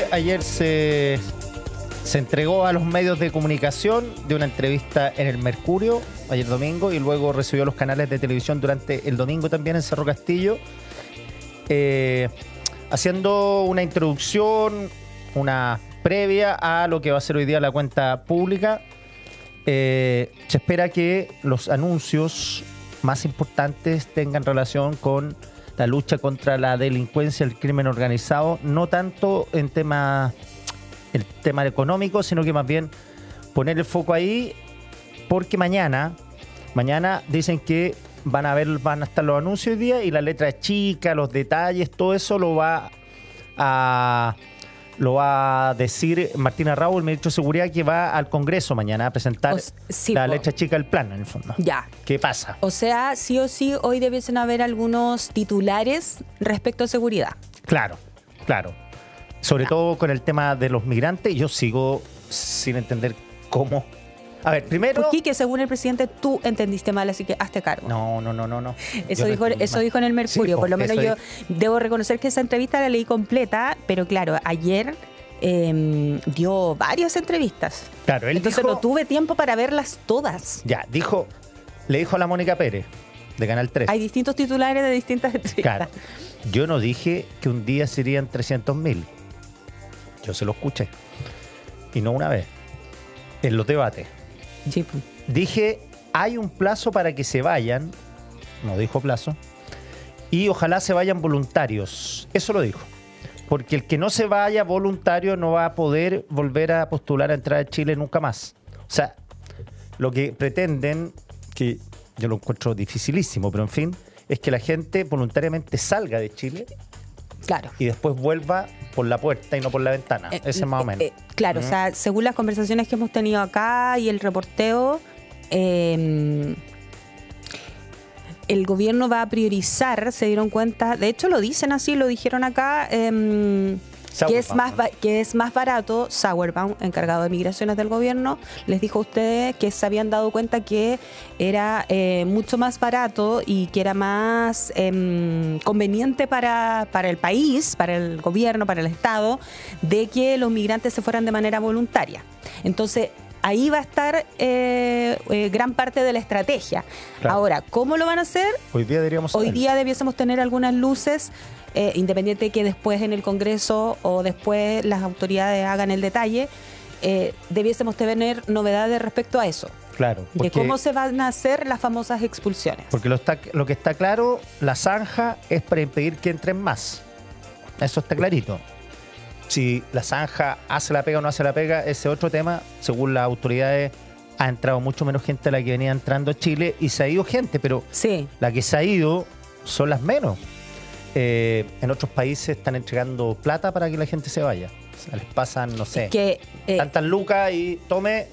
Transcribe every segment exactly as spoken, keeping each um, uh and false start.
Chile ayer se, se entregó a los medios de comunicación de una entrevista en el Mercurio, ayer domingo, y luego recibió los canales de televisión durante el domingo también en Cerro Castillo, eh, haciendo una introducción, una previa a lo que va a ser hoy día la cuenta pública. Eh, se espera que los anuncios más importantes tengan relación con la lucha contra la delincuencia, el crimen organizado, no tanto en tema, el tema económico, sino que más bien poner el foco ahí, porque mañana, mañana dicen que van a ver, van a estar los anuncios hoy día y la letra chica, los detalles, todo eso lo va a lo va a decir Martina Raúl, el ministro de Seguridad, que va al Congreso mañana a presentar o sí, la po. letra chica del plan, en el fondo. Ya. ¿Qué pasa? O sea, sí o sí, hoy debiesen haber algunos titulares respecto a seguridad. Claro, claro. Sobre ya. todo con el tema de los migrantes, yo sigo sin entender cómo. A ver, primero... Porque que según el presidente tú entendiste mal, así que hazte cargo. No, no, no, no. no. Eso, dijo, eso dijo en el Mercurio. Sí, Por lo menos yo es... debo reconocer que esa entrevista la leí completa, pero claro, ayer eh, dio varias entrevistas. Claro, él Entonces dijo, no tuve tiempo para verlas todas. Ya, dijo, le dijo a la Mónica Pérez, de Canal tres. Hay distintos titulares de distintas entrevistas. Claro, yo no dije que un día serían trescientos mil. Yo se lo escuché. Y no una vez. En los debates. Sí. Dije, hay un plazo para que se vayan, no dijo plazo, y ojalá se vayan voluntarios. Eso lo dijo. Porque el que no se vaya voluntario no va a poder volver a postular a entrar a Chile nunca más. O sea, lo que pretenden, que yo lo encuentro dificilísimo, pero en fin, es que la gente voluntariamente salga de Chile. Claro. Y después vuelva por la puerta y no por la ventana. Eh, Ese es más o menos. Eh, claro, ¿Mm? o sea, según las conversaciones que hemos tenido acá y el reporteo, eh, el gobierno va a priorizar, se dieron cuenta, de hecho lo dicen así, lo dijeron acá, eh, que es, más, que es más barato. Sauerbaum, encargado de migraciones del gobierno, les dijo a ustedes que se habían dado cuenta que era eh, mucho más barato y que era más eh, conveniente para, para el país, para el gobierno, para el Estado, de que los migrantes se fueran de manera voluntaria. Entonces, ahí va a estar eh, eh, gran parte de la estrategia. Claro. Ahora, ¿cómo lo van a hacer? Hoy día deberíamos Hoy saber. día debiésemos tener algunas luces, eh, independiente de que después en el Congreso o después las autoridades hagan el detalle, eh, debiésemos tener novedades respecto a eso. Claro. De cómo se van a hacer las famosas expulsiones. Porque lo, está, lo que está claro, la zanja es para impedir que entren más. Eso está clarito. Si la zanja hace la pega o no hace la pega, ese otro tema. Según las autoridades, ha entrado mucho menos gente de la que venía entrando a Chile y se ha ido gente, pero sí. la que se ha ido son las menos. Eh, en otros países están entregando plata para que la gente se vaya. O sea, les pasan, no sé, es que, eh, tantas lucas y tome,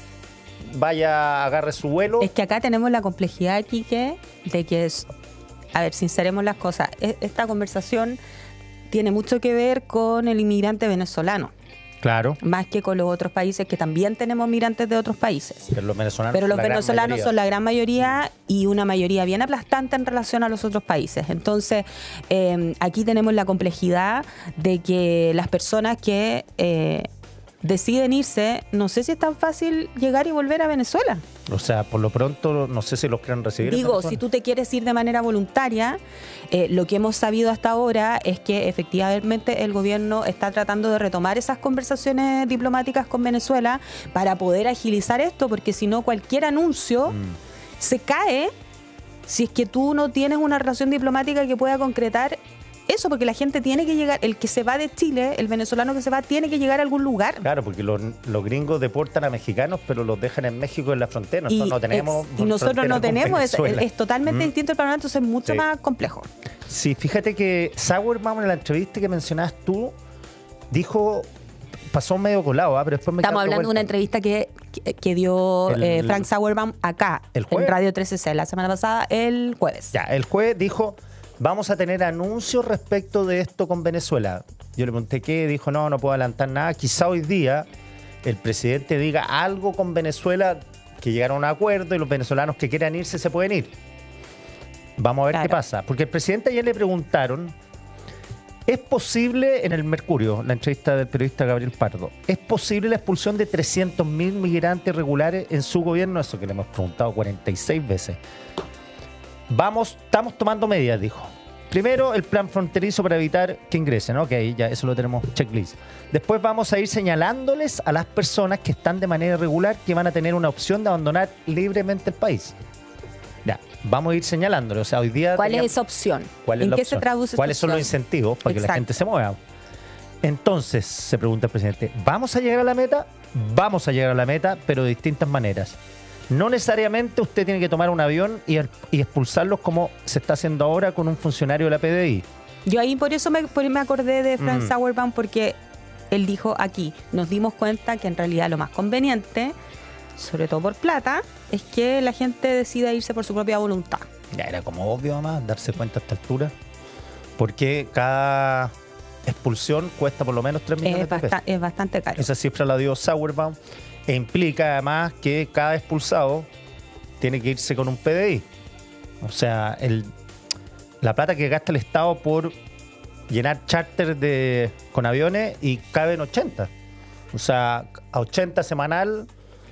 vaya, agarre su vuelo. Es que acá tenemos la complejidad, Quique, de que es, a ver, sinceremos las cosas. Esta conversación tiene mucho que ver con el inmigrante venezolano. Claro. Más que con los otros países, que también tenemos migrantes de otros países. Pero los venezolanos, Pero los son, la venezolanos son la gran mayoría y una mayoría bien aplastante en relación a los otros países. Entonces, eh, aquí tenemos la complejidad de que las personas que eh, deciden irse, no sé si es tan fácil llegar y volver a Venezuela. O sea, por lo pronto, no sé si los quieren recibir. Digo, si tú te quieres ir de manera voluntaria, eh, lo que hemos sabido hasta ahora es que efectivamente el gobierno está tratando de retomar esas conversaciones diplomáticas con Venezuela para poder agilizar esto, porque si no, cualquier anuncio mm. se cae si es que tú no tienes una relación diplomática que pueda concretar eso, porque la gente tiene que llegar, el que se va de Chile, el venezolano que se va, tiene que llegar a algún lugar. Claro, porque los, los gringos deportan a mexicanos, pero los dejan en México en la frontera. Nosotros y, no tenemos. Ex, y nosotros no tenemos, es, es totalmente mm. distinto el panorama, entonces es mucho sí. más complejo. Sí, fíjate que Sauerbaum en la entrevista que mencionabas tú, dijo, pasó medio colado, ¿eh? Pero después me Estamos hablando de una entrevista que, que, que dio el, eh, Frank Sauerbaum acá, el en Radio trece C, la semana pasada, el jueves. Ya, el jueves dijo, vamos a tener anuncios respecto de esto con Venezuela. Yo le pregunté qué, dijo, no, no puedo adelantar nada. Quizá hoy día el presidente diga algo con Venezuela, que llegaron a un acuerdo y los venezolanos que quieran irse se pueden ir. Vamos a ver claro. qué pasa. Porque el presidente ayer le preguntaron Es posible, en el Mercurio, la entrevista del periodista Gabriel Pardo, ¿es posible la expulsión de trescientos mil migrantes irregulares en su gobierno? Eso que le hemos preguntado cuarenta y seis veces. Vamos, estamos tomando medidas, dijo. Primero, el plan fronterizo para evitar que ingresen. Ok, ya eso lo tenemos checklist. Después vamos a ir señalándoles a las personas que están de manera irregular que van a tener una opción de abandonar libremente el país. Ya, vamos a ir señalándoles. O sea, hoy día ¿Cuál teníamos, es esa opción? ¿Cuál es ¿En la qué opción? se traduce? ¿Cuáles son los incentivos para Exacto. que la gente se mueva? Entonces, se pregunta el presidente, ¿vamos a llegar a la meta? Vamos a llegar a la meta, pero de distintas maneras. No necesariamente usted tiene que tomar un avión y, y expulsarlos como se está haciendo ahora con un funcionario de la P D I. Yo ahí por eso me, por, me acordé de Frank mm. Sauerbaum, porque él dijo aquí, nos dimos cuenta que en realidad lo más conveniente, sobre todo por plata, es que la gente decida irse por su propia voluntad. Ya era como obvio, además, darse cuenta a esta altura, porque cada expulsión cuesta por lo menos tres millones es de pesos. Es bastante caro. Esa cifra la dio Sauerbaum. E implica además que cada expulsado tiene que irse con un P D I. O sea, el, la plata que gasta el Estado por llenar charter de, con aviones y caben ochenta. O sea, a ochenta semanal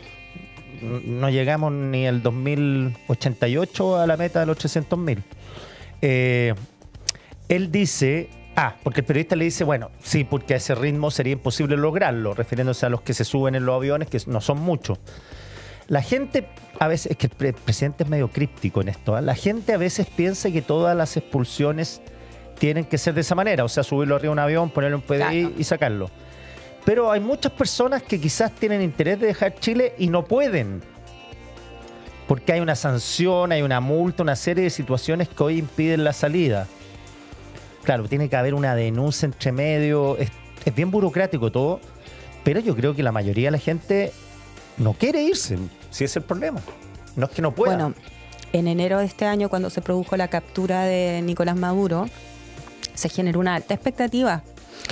no llegamos ni el dos mil ochenta y ocho a la meta de los trescientos mil. Eh, él dice... Ah, porque el periodista le dice, bueno, sí, porque a ese ritmo sería imposible lograrlo, refiriéndose a los que se suben en los aviones, que no son muchos. La gente, a veces, es que el pre presidente es medio críptico en esto, ¿eh? La gente a veces piensa que todas las expulsiones tienen que ser de esa manera, o sea, subirlo arriba de un avión, ponerle un P D I claro. y sacarlo. Pero hay muchas personas que quizás tienen interés de dejar Chile y no pueden, porque hay una sanción, hay una multa, una serie de situaciones que hoy impiden la salida. Claro, tiene que haber una denuncia entre medio, es, es bien burocrático todo, pero yo creo que la mayoría de la gente no quiere irse, si es el problema. No es que no pueda. Bueno, en enero de este año, cuando se produjo la captura de Nicolás Maduro, se generó una alta expectativa.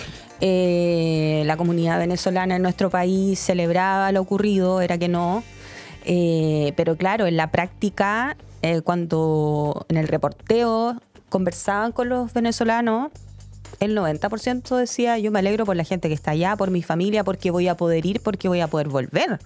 Eh, la comunidad venezolana en nuestro país celebraba lo ocurrido, era que no. Eh, pero claro, en la práctica, eh, cuando en el reporteo conversaban con los venezolanos, el noventa por ciento decía, yo me alegro por la gente que está allá, por mi familia, porque voy a poder ir, porque voy a poder volver.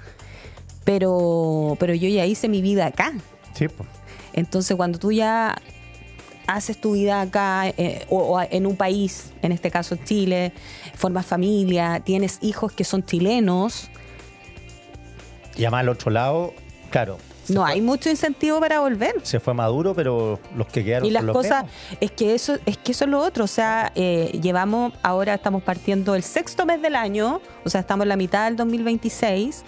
Pero, pero yo ya hice mi vida acá. Sí, pues. Entonces, cuando tú ya haces tu vida acá, eh, o, o en un país, en este caso Chile, formas familia, tienes hijos que son chilenos. Y además al otro lado, claro, no hay mucho incentivo para volver. Se fue Maduro, pero los que quedaron y las son los cosas mismos. es que eso es que eso es lo otro, o sea, eh, llevamos, ahora estamos partiendo el sexto mes del año, o sea, estamos en la mitad del dos mil veintiséis,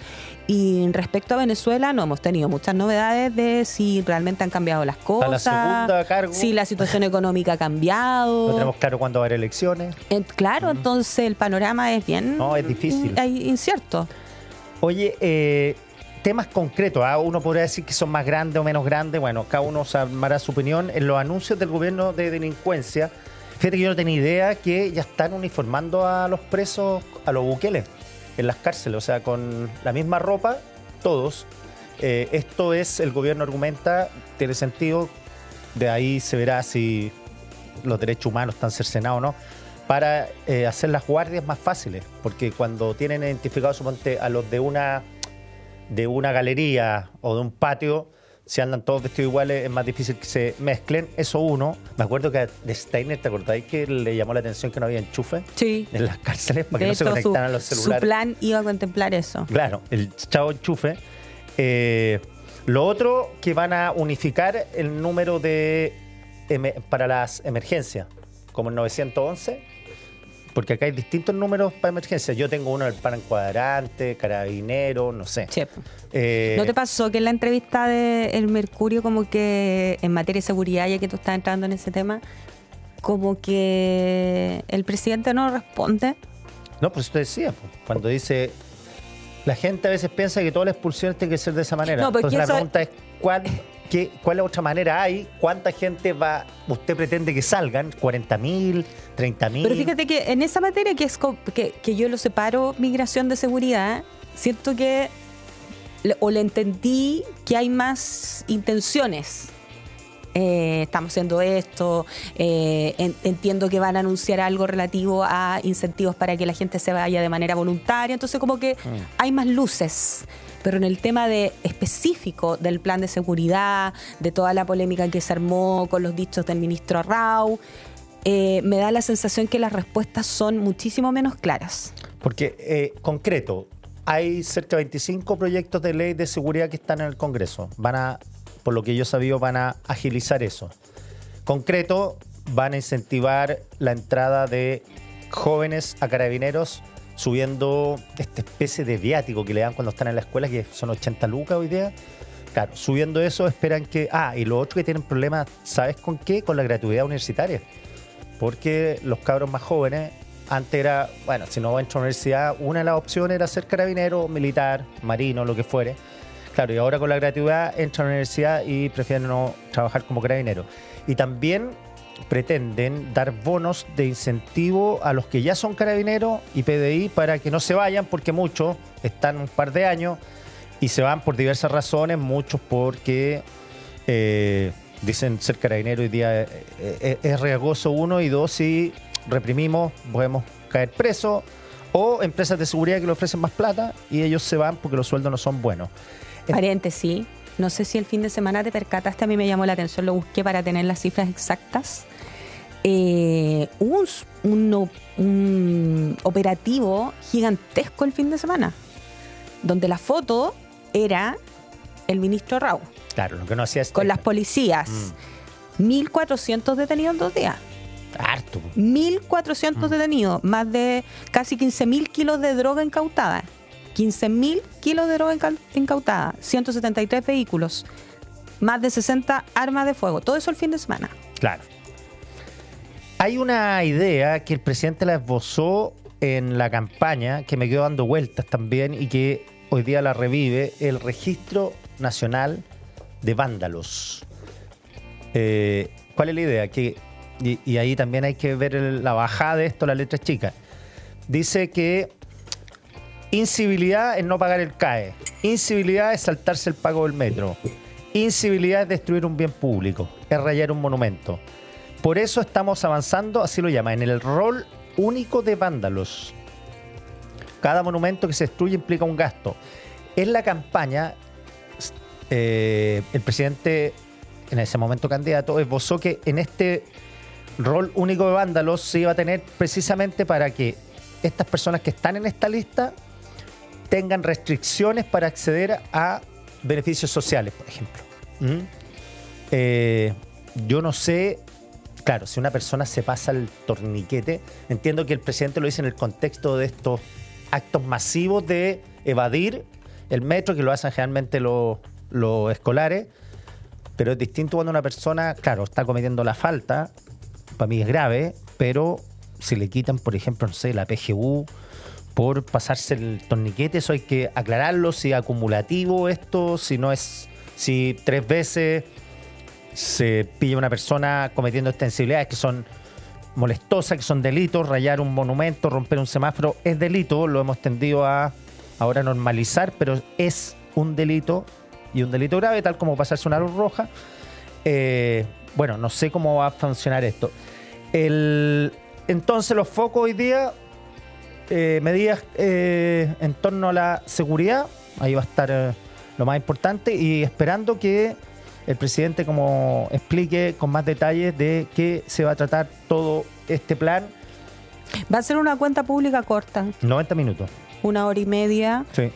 y respecto a Venezuela no hemos tenido muchas novedades de si realmente han cambiado las cosas, la segunda a cargo. Si la situación económica ha cambiado. No tenemos claro cuándo va a haber elecciones. En, claro, uh-huh. Entonces el panorama es bien no, es difícil. In, incierto. Oye, eh temas concretos, ¿eh? Uno podría decir que son más grandes o menos grandes, bueno, cada uno armará su opinión. En los anuncios del gobierno de delincuencia, fíjate que yo no tenía idea que ya están uniformando a los presos, a los buqueles, en las cárceles, o sea, con la misma ropa, todos. Eh, esto es, el gobierno argumenta, tiene sentido, de ahí se verá si los derechos humanos están cercenados o no, para eh, hacer las guardias más fáciles, porque cuando tienen identificado, suponte, a los de una... de una galería o de un patio, si andan todos vestidos iguales es más difícil que se mezclen. Eso uno. Me acuerdo que de Steiner, ¿te acordáis que le llamó la atención que no había enchufe? Sí. En las cárceles para de que hecho, no se conectaran su, los celulares. Su plan iba a contemplar eso. Claro, el chavo enchufe. Eh, lo otro, que van a unificar el número de para las emergencias, como el novecientos once. Porque acá hay distintos números para emergencias. Yo tengo uno del plan cuadrante, carabinero, no sé. Sí. Eh, ¿No te pasó que en la entrevista de El Mercurio, como que en materia de seguridad, ya que tú estás entrando en ese tema, como que el presidente no responde? No, pues usted decía, cuando dice, la gente a veces piensa que todas las expulsiones tienen que ser de esa manera. No, Entonces la eso... pregunta es, ¿cuál, qué, ¿cuál otra manera hay? ¿Cuánta gente va, usted pretende que salgan? ¿cuarenta mil? ¿treinta mil? Pero fíjate que en esa materia que, es que, que yo lo separo migración de seguridad, siento que, o le entendí que hay más intenciones eh, estamos haciendo esto, eh, en, entiendo que van a anunciar algo relativo a incentivos para que la gente se vaya de manera voluntaria, entonces como que mm. hay más luces. Pero en el tema de específico del plan de seguridad, de toda la polémica que se armó con los dichos del ministro Rau, eh, me da la sensación que las respuestas son muchísimo menos claras. Porque, eh, concreto, hay cerca de veinticinco proyectos de ley de seguridad que están en el Congreso. Van a, por lo que yo he sabido, van a agilizar eso. Concreto, van a incentivar la entrada de jóvenes a carabineros, subiendo esta especie de viático que le dan cuando están en la escuela, que son ochenta lucas hoy día. Claro, subiendo eso esperan que... Ah, y lo otro que tienen problemas, ¿sabes con qué? Con la gratuidad universitaria. Porque los cabros más jóvenes, antes era, bueno, si no entro a la universidad, una de las opciones era ser carabinero, militar, marino, lo que fuere. Claro, y ahora con la gratuidad entran a la universidad y prefieren no trabajar como carabinero. Y también pretenden dar bonos de incentivo a los que ya son carabineros y P D I para que no se vayan, porque muchos están un par de años y se van por diversas razones, muchos porque eh, dicen ser carabinero hoy día es, es, es riesgoso, uno, y dos, si reprimimos podemos caer presos, o empresas de seguridad que le ofrecen más plata y ellos se van porque los sueldos no son buenos. Paréntesis, no sé si el fin de semana te percataste, a mí me llamó la atención, lo busqué para tener las cifras exactas. Eh, hubo un, un, un operativo gigantesco el fin de semana, donde la foto era el ministro Rau. Claro, lo que no hacía es... Con las policías. Mm. mil cuatrocientos detenidos en dos días. Harto. mil cuatrocientos mm. detenidos, más de casi quince mil kilos de droga incautada. quince mil kilos de droga incautada, ciento setenta y tres vehículos, más de sesenta armas de fuego. Todo eso el fin de semana. Claro. Hay una idea que el presidente la esbozó en la campaña, que me quedó dando vueltas también y que hoy día la revive, el Registro Nacional de Vándalos. Eh, ¿Cuál es la idea? Que, y, y ahí también hay que ver el, la bajada de esto, la letra chica. Dice que incivilidad es no pagar el C A E. Incivilidad es saltarse el pago del metro. Incivilidad es destruir un bien público. Es rayar un monumento. Por eso estamos avanzando, así lo llama, en el rol único de vándalos. Cada monumento que se destruye implica un gasto. En la campaña, eh, el presidente, en ese momento candidato, esbozó que en este rol único de vándalos se iba a tener precisamente para que estas personas que están en esta lista tengan restricciones para acceder a beneficios sociales, por ejemplo. ¿Mm? Eh, yo no sé, claro, si una persona se pasa el torniquete, entiendo que el presidente lo dice en el contexto de estos actos masivos de evadir el metro, que lo hacen generalmente los, los escolares, pero es distinto cuando una persona, claro, está cometiendo la falta, para mí es grave, pero si le quitan, por ejemplo, no sé, la P G U por pasarse el torniquete, eso hay que aclararlo, si es acumulativo esto, si no es, si tres veces se pilla una persona cometiendo estas sensibilidades que son molestosas, que son delitos, rayar un monumento, romper un semáforo es delito, lo hemos tendido a ahora normalizar, pero es un delito y un delito grave, tal como pasarse una luz roja. Eh, bueno, no sé cómo va a funcionar esto. El, entonces los focos hoy día, eh, medidas eh, en torno a la seguridad, ahí va a estar eh, lo más importante, y esperando que el presidente como explique con más detalles de qué se va a tratar todo este plan. Va a ser una cuenta pública corta. noventa minutos. Una hora y media. Sí.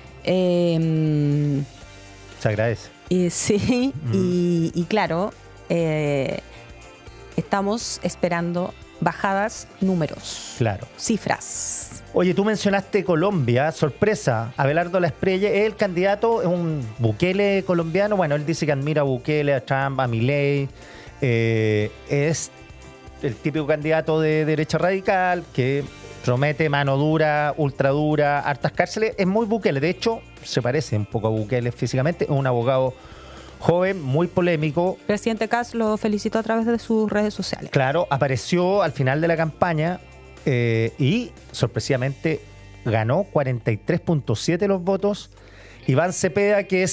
Eh, se agradece. Y, sí, mm. y, y claro, eh, estamos esperando bajadas, números. Claro. Cifras. Oye, tú mencionaste Colombia, sorpresa, Abelardo La Espriella es el candidato, es un Bukele colombiano, bueno, él dice que admira a Bukele, a Trump, a Milei, eh, es el típico candidato de derecha radical que promete mano dura, ultra dura, hartas cárceles, es muy Bukele, de hecho se parece un poco a Bukele físicamente, es un abogado joven, muy polémico. El presidente Kast lo felicitó a través de sus redes sociales. Claro, apareció al final de la campaña eh, y sorpresivamente ganó cuarenta y tres punto siete los votos. Iván Cepeda, que es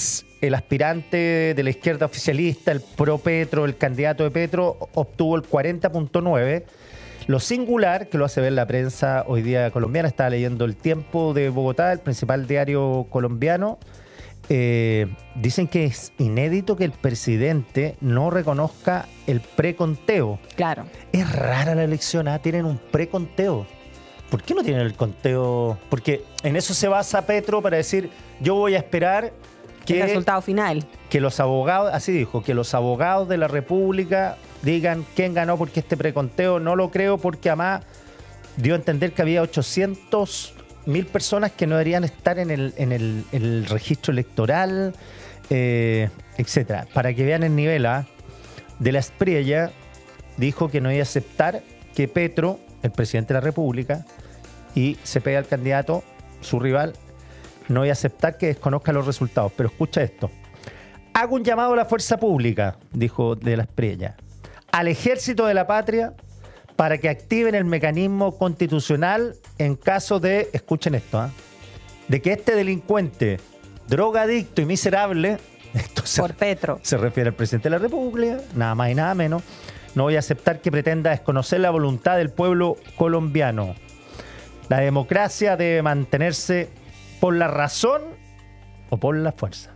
el aspirante de la izquierda oficialista, el pro Petro, el candidato de Petro, obtuvo el cuarenta punto nueve. Lo singular, que lo hace ver la prensa hoy día colombiana, estaba leyendo El Tiempo de Bogotá, el principal diario colombiano, eh, dicen que es inédito que el presidente no reconozca el preconteo. Claro. Es rara la elección, ¿eh? Tienen un preconteo. ¿Por qué no tienen el conteo? Porque en eso se basa Petro para decir, yo voy a esperar que el resultado final. Que los abogados, así dijo, que los abogados de la República digan quién ganó, porque este preconteo no lo creo, porque además dio a entender que había ochocientas mil personas que no deberían estar en el, en el, en el registro electoral, eh, etcétera. Para que vean el nivel, ¿eh? De la Espriella dijo que no iba a aceptar que Petro, el presidente de la República, y Cepeda, el candidato, su rival, no voy a aceptar que desconozca los resultados. Pero escucha esto. Hago un llamado a la fuerza pública, dijo de la Espriella, al ejército de la patria, para que activen el mecanismo constitucional en caso de, escuchen esto, ¿eh? de que este delincuente, drogadicto y miserable, esto se, por Petro, se refiere al presidente de la República, nada más y nada menos, no voy a aceptar que pretenda desconocer la voluntad del pueblo colombiano. La democracia debe mantenerse por la razón o por la fuerza.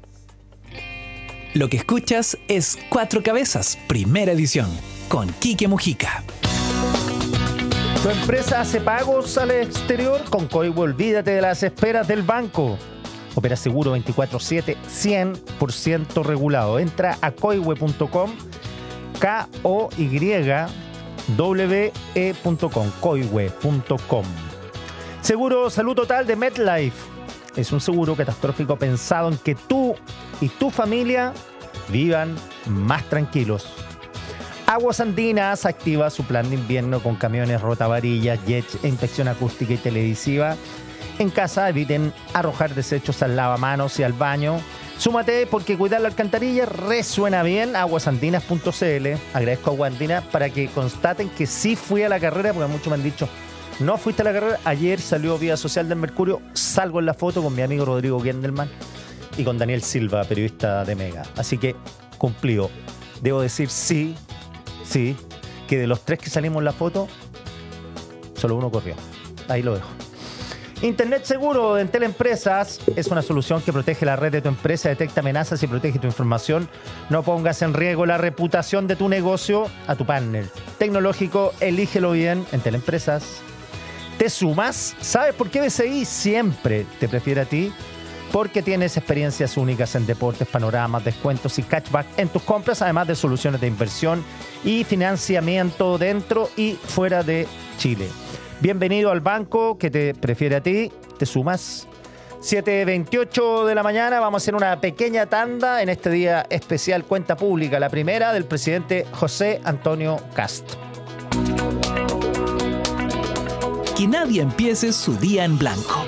Lo que escuchas es Cuatro Cabezas, primera edición, con Quique Mujica. ¿Tu empresa hace pagos al exterior? Con Coihue olvídate de las esperas del banco. Opera seguro veinticuatro siete, cien por ciento regulado. Entra a coihue punto com, K O Y W E punto com, coihue punto com. Seguro Salud Total de MetLife. Es un seguro catastrófico pensado en que tú y tu familia vivan más tranquilos. Aguas Andinas activa su plan de invierno con camiones, rotavarillas, jets e inspección acústica y televisiva. En casa eviten arrojar desechos al lavamanos y al baño. Súmate porque cuidar la alcantarilla resuena bien. aguas andinas punto c l. Agradezco a Aguas Andinas para que constaten que sí fui a la carrera, porque muchos me han dicho, no fuiste a la carrera. Ayer salió vía social del Mercurio, salgo en la foto con mi amigo Rodrigo Gendelman y con Daniel Silva, periodista de Mega. Así que cumplido. Debo decir sí, sí, que de los tres que salimos en la foto, solo uno corrió. Ahí lo dejo. Internet Seguro de Entel Empresas es una solución que protege la red de tu empresa, detecta amenazas y protege tu información. No pongas en riesgo la reputación de tu negocio. A tu partner tecnológico, elígelo bien. Entel Empresas. ¿Te sumas? ¿Sabes por qué B C I siempre te prefiere a ti? Porque tienes experiencias únicas en deportes, panoramas, descuentos y cashback en tus compras, además de soluciones de inversión y financiamiento dentro y fuera de Chile. Bienvenido al banco que te prefiere a ti. ¿Te sumas? siete veintiocho de la mañana. Vamos a hacer una pequeña tanda en este día especial Cuenta Pública. La primera del presidente José Antonio Kast. Que nadie empiece su día en blanco.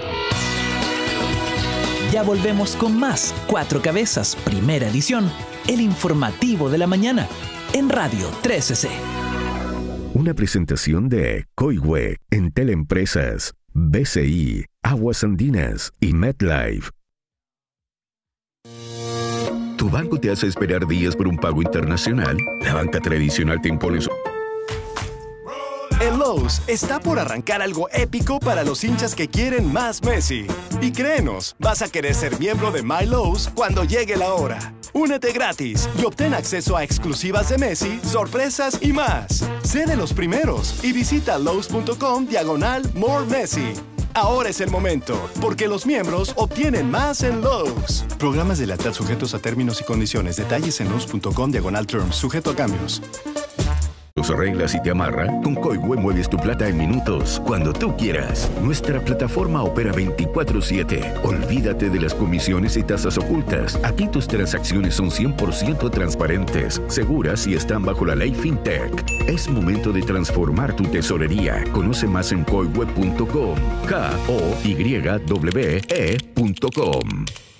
Ya volvemos con más Cuatro Cabezas, primera edición, el informativo de la mañana, en Radio trece C. Una presentación de Coihue, Entel Empresas, B C I, Aguas Andinas y MetLife. ¿Tu banco te hace esperar días por un pago internacional? La banca tradicional te impone su... En Lowe's está por arrancar algo épico para los hinchas que quieren más Messi. Y créenos, vas a querer ser miembro de My Lowe's cuando llegue la hora. Únete gratis y obtén acceso a exclusivas de Messi, sorpresas y más. Sé de los primeros y visita Lowe's punto com diagonal More Messi. Ahora es el momento, porque los miembros obtienen más en Lowe's. Programas de lealtad sujetos a términos y condiciones. Detalles en Lowe's punto com diagonal terms, sujeto a cambios. Los arreglas y te amarra. Con Coihue mueves tu plata en minutos, cuando tú quieras. Nuestra plataforma opera veinticuatro siete. Olvídate de las comisiones y tasas ocultas. Aquí tus transacciones son cien por ciento transparentes, seguras y están bajo la ley FinTech. Es momento de transformar tu tesorería. Conoce más en coihue punto com. K O Y W E punto com.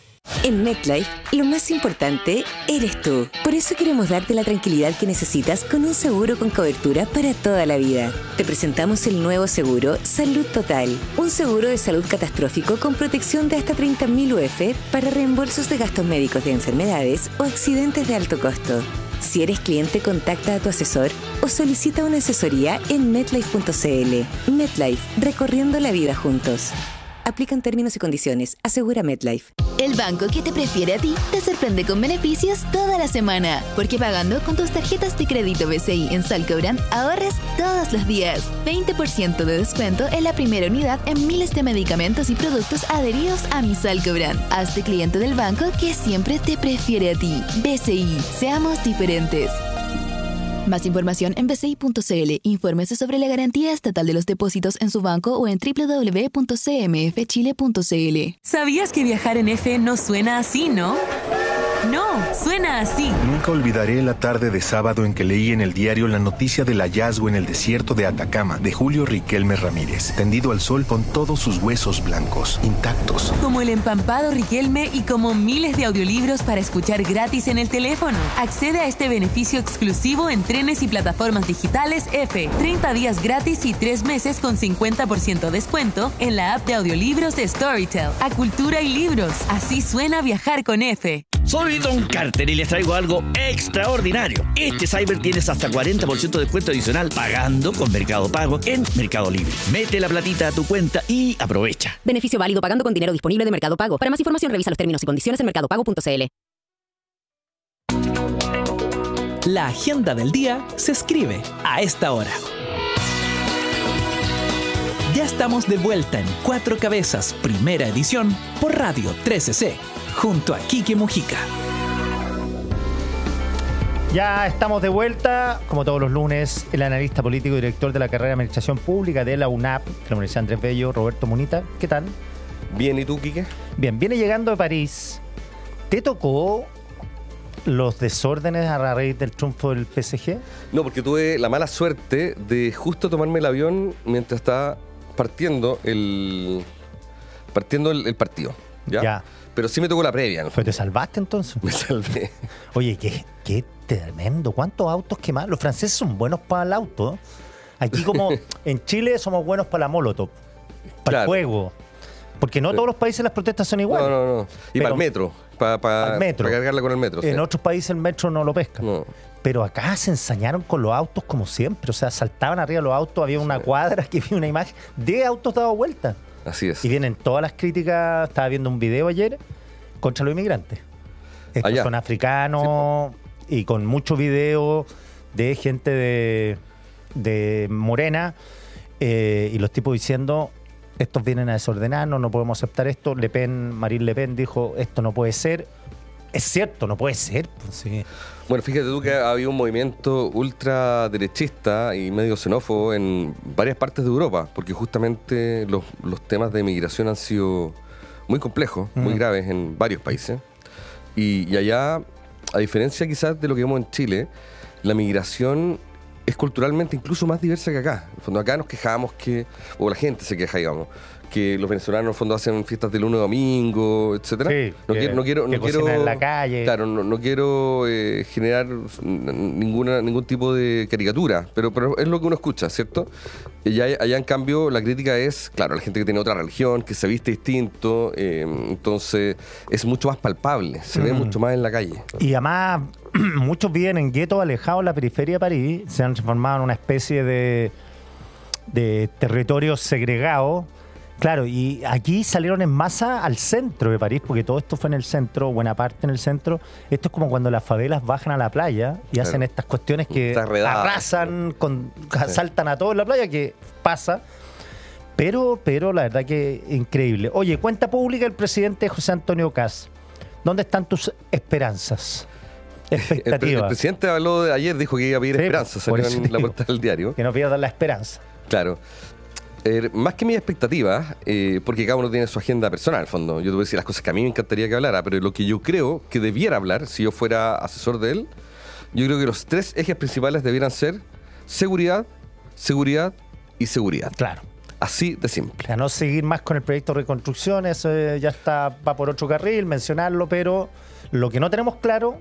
En MetLife, lo más importante eres tú. Por eso queremos darte la tranquilidad que necesitas con un seguro con cobertura para toda la vida. Te presentamos el nuevo seguro Salud Total. Un seguro de salud catastrófico con protección de hasta treinta mil U F para reembolsos de gastos médicos de enfermedades o accidentes de alto costo. Si eres cliente, contacta a tu asesor o solicita una asesoría en metlife punto c l. MetLife, recorriendo la vida juntos. Aplican términos y condiciones. Asegura MetLife. El banco que te prefiere a ti te sorprende con beneficios toda la semana. Porque pagando con tus tarjetas de crédito B C I en Salcobrand, ahorres todos los días. veinte por ciento de descuento en la primera unidad en miles de medicamentos y productos adheridos a mi Salcobrand. Hazte cliente del banco que siempre te prefiere a ti. B C I. Seamos diferentes. Más información en b c i punto c l. Infórmese sobre la garantía estatal de los depósitos en su banco o en w w w punto c m f chile punto c l. ¿Sabías que viajar en F no suena así, no? No, suena así. Nunca olvidaré la tarde de sábado en que leí en el diario la noticia del hallazgo en el desierto de Atacama de Julio Riquelme Ramírez, tendido al sol con todos sus huesos blancos, intactos. Como el empampado Riquelme y como miles de audiolibros para escuchar gratis en el teléfono. Accede a este beneficio exclusivo en trenes y plataformas digitales F. treinta días gratis y tres meses con cincuenta por ciento descuento en la app de audiolibros de Storytel. A cultura y libros. Así suena viajar con F. Soy Don Carter y les traigo algo extraordinario. Este Cyber tienes hasta cuarenta por ciento de descuento adicional pagando con Mercado Pago en Mercado Libre. Mete la platita a tu cuenta y aprovecha. Beneficio válido pagando con dinero disponible de Mercado Pago. Para más información revisa los términos y condiciones en mercado pago punto c l. La agenda del día se escribe a esta hora. Ya estamos de vuelta en Cuatro Cabezas, primera edición, por Radio trece C, junto a Quique Mujica. Ya estamos de vuelta, como todos los lunes, el analista político y director de la carrera de Administración Pública de la U N A P, de la Universidad Andrés Bello, Roberto Munita. ¿Qué tal? Bien, ¿y tú, Quique? Bien, viene llegando de París. ¿Te tocó los desórdenes a raíz del triunfo del P S G? No, porque tuve la mala suerte de justo tomarme el avión mientras estaba partiendo el partiendo el, el partido. ¿Ya? Ya. Pero sí me tocó la previa, ¿no? ¿Pero te salvaste entonces? Me salvé. Oye, qué, qué tremendo. ¿Cuántos autos quemados? Los franceses son buenos para el auto. Aquí como en Chile somos buenos para la molotov, para claro. el fuego. Porque no sí. todos los países las protestas son iguales. No, no, no. Y Pero, para el metro. Para, para, metro. para cargarla con el metro. En sí. otros países el metro no lo pesca. No. Pero acá se ensañaron con los autos como siempre. O sea, saltaban arriba los autos. Había una sí. cuadra que vi una imagen de autos dados vueltas. Así es. Y vienen todas las críticas. Estaba viendo un video ayer contra los inmigrantes. Estos Allá. son africanos sí. y con muchos videos de gente de, de Morena eh, y los tipos diciendo: estos vienen a desordenarnos, no podemos aceptar esto. Le Pen, Marine Le Pen dijo: esto no puede ser. Es cierto, no puede ser. Pues, sí. Bueno, fíjate tú que ha habido un movimiento ultraderechista y medio xenófobo en varias partes de Europa, porque justamente los, los temas de migración han sido muy complejos, mm. muy graves en varios países. Y, y allá, a diferencia quizás de lo que vemos en Chile, la migración es culturalmente incluso más diversa que acá. En el fondo, acá nos quejamos que, o la gente se queja, digamos, que los venezolanos en el fondo hacen fiestas de lunes a domingo, etcétera. Sí, no, que, quiero, no quiero, no quiero en la calle. Claro, no, no quiero eh, generar ninguna ningún tipo de caricatura, pero, pero es lo que uno escucha, ¿cierto? Y allá, allá en cambio la crítica es, claro, la gente que tiene otra religión, que se viste distinto, eh, entonces es mucho más palpable, se mm. ve mucho más en la calle. Y además muchos viven en guetos alejados de la periferia de París, se han transformado en una especie de, de territorio segregado. Claro, y aquí salieron en masa al centro de París, porque todo esto fue en el centro, buena parte en el centro. Esto es como cuando las favelas bajan a la playa y claro. hacen estas cuestiones que arrasan, con, sí. saltan a todo en la playa, que pasa. Pero, pero la verdad que increíble. Oye, cuenta pública el presidente José Antonio Kast. ¿Dónde están tus esperanzas? Expectativas. El, el presidente habló de ayer, dijo que iba a pedir sí, esperanzas, salió en la portada del diario. Que no pierdan la esperanza. Claro. Eh, más que mis expectativas, eh, porque cada uno tiene su agenda personal, al fondo. Yo te voy a decir las cosas que a mí me encantaría que hablara, pero lo que yo creo que debiera hablar, si yo fuera asesor de él, yo creo que los tres ejes principales debieran ser seguridad, seguridad y seguridad. Claro. Así de simple. A no seguir más con el proyecto de reconstrucción, eso eh, ya está, va por otro carril, mencionarlo, pero lo que no tenemos claro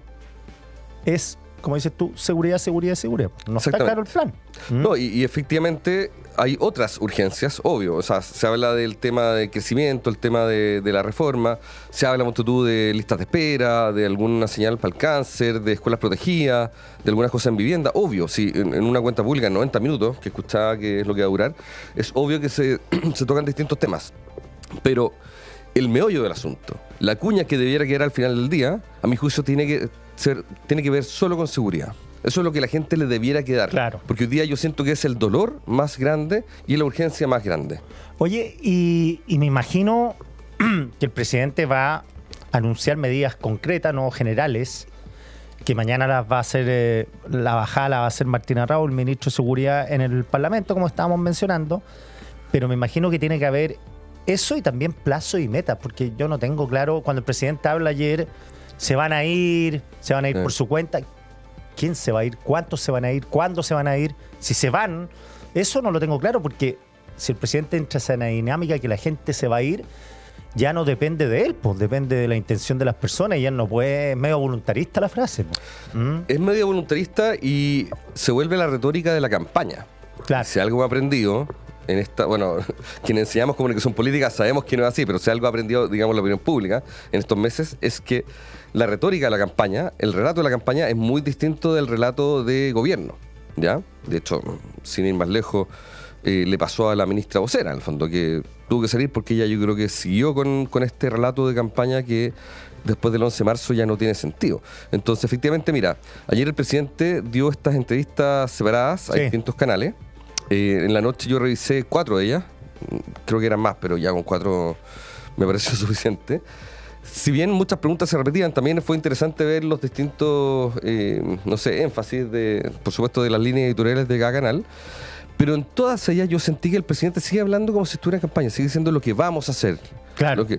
es, como dices tú, seguridad, seguridad, seguridad. No está claro el plan. ¿Mm? No, y, y efectivamente hay otras urgencias, obvio. O sea, se habla del tema de crecimiento, el tema de, de la reforma, se habla multitud de listas de espera, de alguna señal para el cáncer, de escuelas protegidas, de algunas cosas en vivienda. Obvio, si en, en una cuenta pública en noventa minutos, que escuchaba que es lo que va a durar, es obvio que se, se tocan distintos temas. Pero el meollo del asunto, la cuña que debiera quedar al final del día, a mi juicio tiene que ser, tiene que ver solo con seguridad. Eso es lo que la gente le debiera quedar. Claro. Porque hoy día yo siento que es el dolor más grande y la urgencia más grande. Oye, y, y me imagino que el presidente va a anunciar medidas concretas, no generales, que mañana las va a hacer, eh, la bajada la va a hacer Martín Arrau, el ministro de Seguridad, en el Parlamento, como estábamos mencionando. Pero me imagino que tiene que haber eso y también plazo y metas, porque yo no tengo claro, cuando el presidente habla ayer, se van a ir, se van a ir sí. por su cuenta. ¿Quién se va a ir? ¿Cuántos se van a ir? ¿Cuándo se van a ir? Si se van, eso no lo tengo claro, porque si el presidente entra en esa dinámica que la gente se va a ir, ya no depende de él, pues depende de la intención de las personas, y ya no puede, es medio voluntarista la frase. Pues. ¿Mm? Es medio voluntarista y se vuelve la retórica de la campaña. Claro. Si algo he aprendido en esta, bueno, quienes enseñamos comunicación política sabemos que no es así, pero si algo ha aprendido, digamos, la opinión pública en estos meses, es que la retórica de la campaña, el relato de la campaña es muy distinto del relato de gobierno, ¿ya? De hecho, sin ir más lejos, eh, le pasó a la ministra vocera, en el fondo, que tuvo que salir porque ella yo creo que siguió con, con este relato de campaña que después del once de marzo ya no tiene sentido. Entonces, efectivamente, mira, ayer el presidente dio estas entrevistas separadas a sí. distintos canales. Eh, en la noche yo revisé cuatro de ellas, creo que eran más, pero ya con cuatro me pareció suficiente. Si bien muchas preguntas se repetían, también fue interesante ver los distintos, eh, no sé, énfasis, de, por supuesto, de las líneas editoriales de cada canal. Pero en todas ellas yo sentí que el presidente sigue hablando como si estuviera en campaña, sigue diciendo lo que vamos a hacer. Claro. Lo que,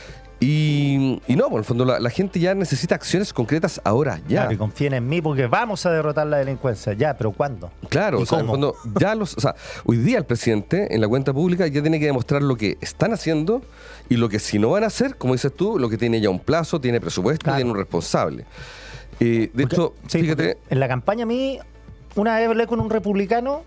y, y no, por el fondo, la, la gente ya necesita acciones concretas ahora, ya. Claro, y confíen en mí porque vamos a derrotar la delincuencia, ya, pero ¿cuándo? Claro, ¿Y o sea, cómo? en el fondo, ya los, o sea, hoy día el presidente en la cuenta pública ya tiene que demostrar lo que están haciendo y lo que si no van a hacer, como dices tú, lo que tiene ya un plazo, tiene presupuesto, claro. tiene un responsable. Eh, de porque, hecho, sí, fíjate... En la campaña a mí, una vez hablé con un republicano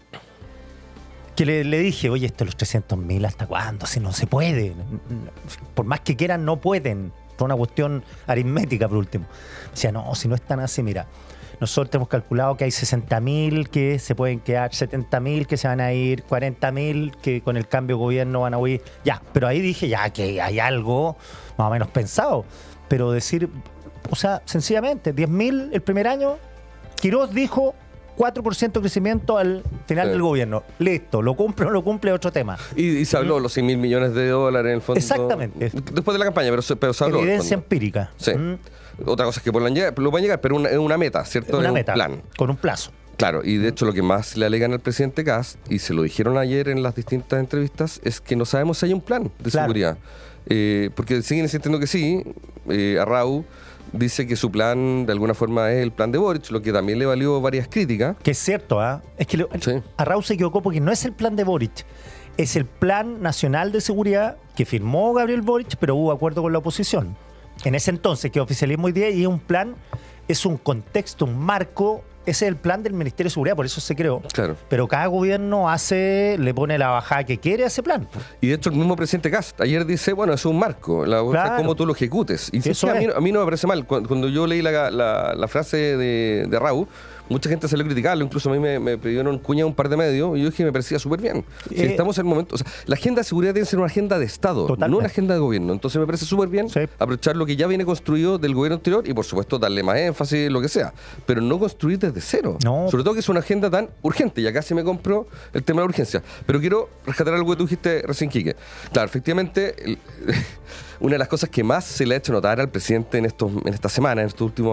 que le, le dije, oye, esto de los trescientos mil, ¿hasta cuándo? Si no se puede. Por más que quieran, no pueden. Por una cuestión aritmética, por último. O sea, no, si no están así, mira, nosotros hemos calculado que hay sesenta mil que se pueden quedar, setenta mil que se van a ir, cuarenta mil que con el cambio de gobierno van a huir. Ya, pero ahí dije, ya que hay algo más o menos pensado. Pero decir, o sea, sencillamente, diez mil el primer año, Quirós dijo cuatro por ciento de crecimiento al final sí. del gobierno. Listo, lo cumple o no lo cumple, otro tema. Y, y se habló ¿Mm? los cien mil millones de dólares en el fondo. Exactamente. Después de la campaña, pero, pero se habló. Evidencia empírica. Sí. ¿Mm? Otra cosa es que puedan llegar, lo pueden llegar, pero una, es una meta, ¿cierto? Una es meta, un plan. Con un plazo. Claro, y de hecho lo que más le alegan al presidente Kast, y se lo dijeron ayer en las distintas entrevistas, es que no sabemos si hay un plan de claro. seguridad. Eh, porque siguen insistiendo que sí, eh, Arrau dice que su plan de alguna forma es el plan de Boric, lo que también le valió varias críticas. Que es cierto, ¿ah? ¿eh? Es que lo, sí. Arrau se equivocó porque no es el plan de Boric, es el plan nacional de seguridad que firmó Gabriel Boric, pero hubo acuerdo con la oposición. En ese entonces, que oficialismo hoy día, y es un plan, es un contexto, un marco. Ese es el plan del Ministerio de Seguridad, por eso se creó. Claro. Pero cada gobierno hace, le pone la bajada que quiere a ese plan. Y de hecho el mismo presidente Kast ayer dice, bueno, es un marco, la claro. cómo tú lo ejecutes. Y eso a, mí, a mí no me parece mal. Cuando, cuando yo leí la, la, la frase de, de Arrau, mucha gente salió a criticarlo, incluso a mí me, me pidieron cuña un par de medios, y yo dije que me parecía súper bien. Eh, si estamos en el momento, o sea, la agenda de seguridad tiene que ser una agenda de Estado, totalmente. No una agenda de gobierno. Entonces me parece súper bien sí. aprovechar lo que ya viene construido del gobierno anterior y por supuesto darle más énfasis, lo que sea, pero no construir desde cero. No. Sobre todo que es una agenda tan urgente, y acá se me compró el tema de la urgencia. Pero quiero rescatar algo que tú dijiste recién, Quique. Claro, efectivamente, el, una de las cosas que más se le ha hecho notar al presidente en, estos, en esta semana, en estos últimos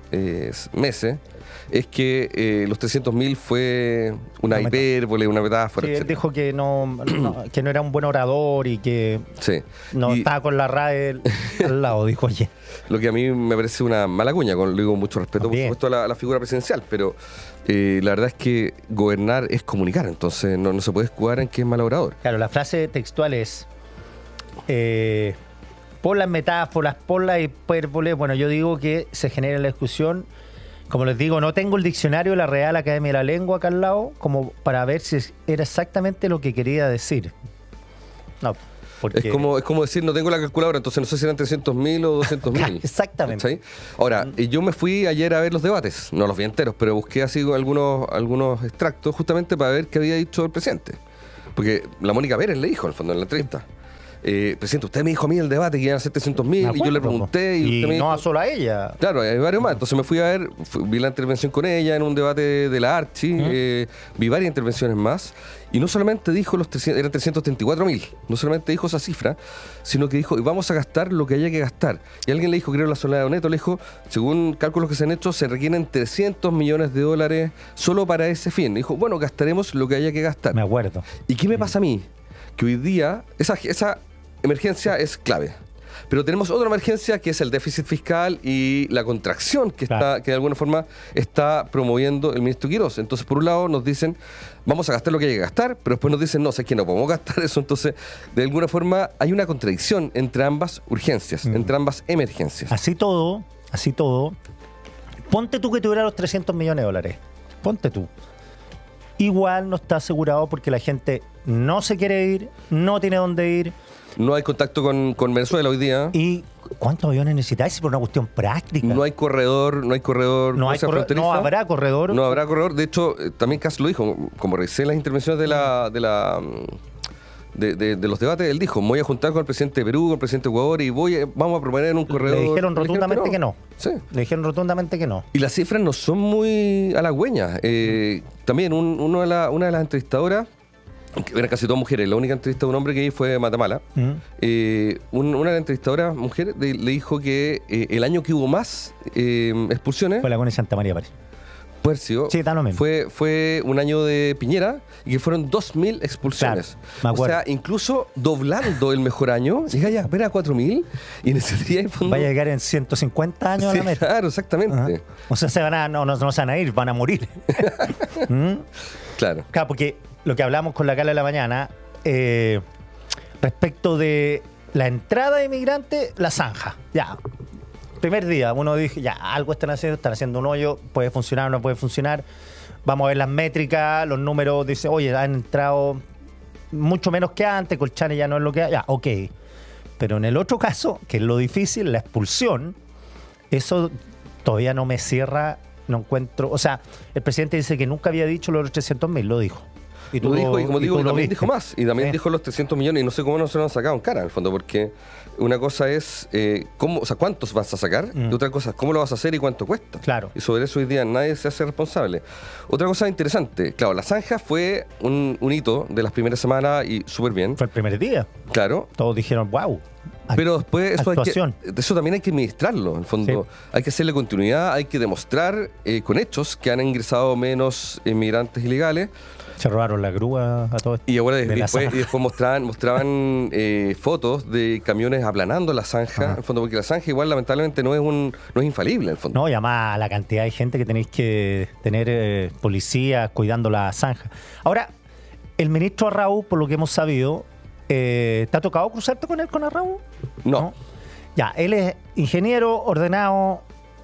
eh, meses, es que eh, los trescientos mil fue una hipérbole, una metáfora. Sí, él dijo que no, no, que no era un buen orador y que sí. no y estaba con la RAE al lado, dijo ayer. Lo que a mí me parece una mala cuña, con, le digo mucho respeto, También. por supuesto, a la, a la figura presidencial, pero eh, la verdad es que gobernar es comunicar, entonces no, no se puede escudar en que es mal orador. Claro, la frase textual es... Eh, por las metáforas, por la hipérbole, bueno, yo digo que se genera la discusión. Como les digo, no tengo el diccionario de la Real Academia de la Lengua acá al lado, como para ver si era exactamente lo que quería decir. No, porque... Es como, es como decir, no tengo la calculadora, entonces no sé si eran trescientos mil o doscientos mil. Exactamente. ¿Sí? Ahora, yo me fui ayer a ver los debates, no los vi enteros, pero busqué así algunos, algunos extractos justamente para ver qué había dicho el presidente. Porque la Mónica Pérez le dijo, en el fondo, en la entrevista. Eh, presidente, usted me dijo a mí el debate que iban a ser trescientos mil y yo le pregunté y, y usted me dijo, no a solo a ella. Claro, hay varios más. Entonces me fui a ver, fui, vi la intervención con ella en un debate de la Archi, ¿Mm? eh, vi varias intervenciones más y no solamente dijo los trescientos, eran trescientos treinta y cuatro mil, no solamente dijo esa cifra, sino que dijo, vamos a gastar lo que haya que gastar. Y alguien le dijo, creo la Soledad Neto, le dijo, según cálculos que se han hecho, se requieren trescientos millones de dólares solo para ese fin. Dijo, bueno, gastaremos lo que haya que gastar. Me acuerdo. ¿Y qué me pasa a mí? Que hoy día, esa, esa emergencia es clave. Pero tenemos otra emergencia que es el déficit fiscal y la contracción que claro. está, que de alguna forma está promoviendo el ministro Quirós. Entonces, por un lado nos dicen, vamos a gastar lo que hay que gastar, pero después nos dicen, no, sé que no podemos gastar eso. Entonces, de alguna forma hay una contradicción entre ambas urgencias, mm. entre ambas emergencias. Así todo, así todo, ponte tú que tuviera los trescientos millones de dólares. Ponte tú. Igual no está asegurado porque la gente no se quiere ir, no tiene dónde ir. No hay contacto con, con Venezuela hoy día. ¿Y cuántos aviones necesitáis por una cuestión práctica? No hay corredor, no hay corredor. No, hay corredor, no habrá corredor. No habrá corredor. De hecho, eh, también Kass lo dijo, como revisé las intervenciones de la... De la De, de, de los debates, él dijo, me voy a juntar con el presidente de Perú, con el presidente de Ecuador y voy a, vamos a proponer un corredor. Le dijeron rotundamente que no. Sí. Le dijeron rotundamente que no. Y las cifras no son muy halagüeñas. Eh, también un, uno de la, una de las entrevistadoras, que eran casi todas mujeres, la única entrevista de un hombre que vi fue Matamala, uh-huh. eh, un, una de las entrevistadoras, mujer, de, le dijo que eh, el año que hubo más eh, expulsiones... Fue la Connie Santa María, parece. Puercio, sí, fue, fue un año de Piñera y que fueron dos mil expulsiones. Claro, o sea, incluso doblando el mejor año, llega ya a cuatro mil y necesitaría en fondo... Va a llegar en ciento cincuenta años sí, a la meta. Claro, exactamente. Uh-huh. O sea, se van a, no, no, no se van a ir, van a morir. ¿Mm? Claro. Claro, porque lo que hablamos con la Carla de la mañana, eh, respecto de la entrada de inmigrantes, la zanja. Ya. Primer día, uno dijo, ya, algo están haciendo, están haciendo un hoyo, puede funcionar o no puede funcionar. Vamos a ver las métricas, los números, dice, oye, han entrado mucho menos que antes, Colchane ya no es lo que hay, ya, ok. Pero en el otro caso, que es lo difícil, la expulsión, eso todavía no me cierra, no encuentro, o sea, el presidente dice que nunca había dicho los trescientos mil, lo dijo. Y tú lo dijo, y como y digo, y también dijo más, y también ¿Eh? dijo los trescientos millones, y no sé cómo no se lo han sacado en cara, en el fondo, porque una cosa es, eh, cómo, o sea, cuántos vas a sacar, mm. y otra cosa es cómo lo vas a hacer y cuánto cuesta. Claro. Y sobre eso hoy día nadie se hace responsable. Otra cosa interesante, claro, la zanja fue un, un hito de las primeras semanas y súper bien. Fue el primer día. Claro. Todos dijeron, wow. Pero después eso, hay que, eso también hay que administrarlo, en el fondo. Sí. Hay que hacerle continuidad, hay que demostrar eh, con hechos que han ingresado menos inmigrantes ilegales. Se robaron la grúa a todo esto. Y ahora de después, y después mostraban, mostraban eh, fotos de camiones aplanando la zanja, en el fondo, porque la zanja igual lamentablemente no es un no es infalible en el fondo. No, y además la cantidad de gente que tenéis que tener eh, policías cuidando la zanja. Ahora, el ministro Arrau, por lo que hemos sabido, eh, ¿te ha tocado cruzarte con él, con Arrau? No. ¿No? Ya, él es ingeniero, ordenado.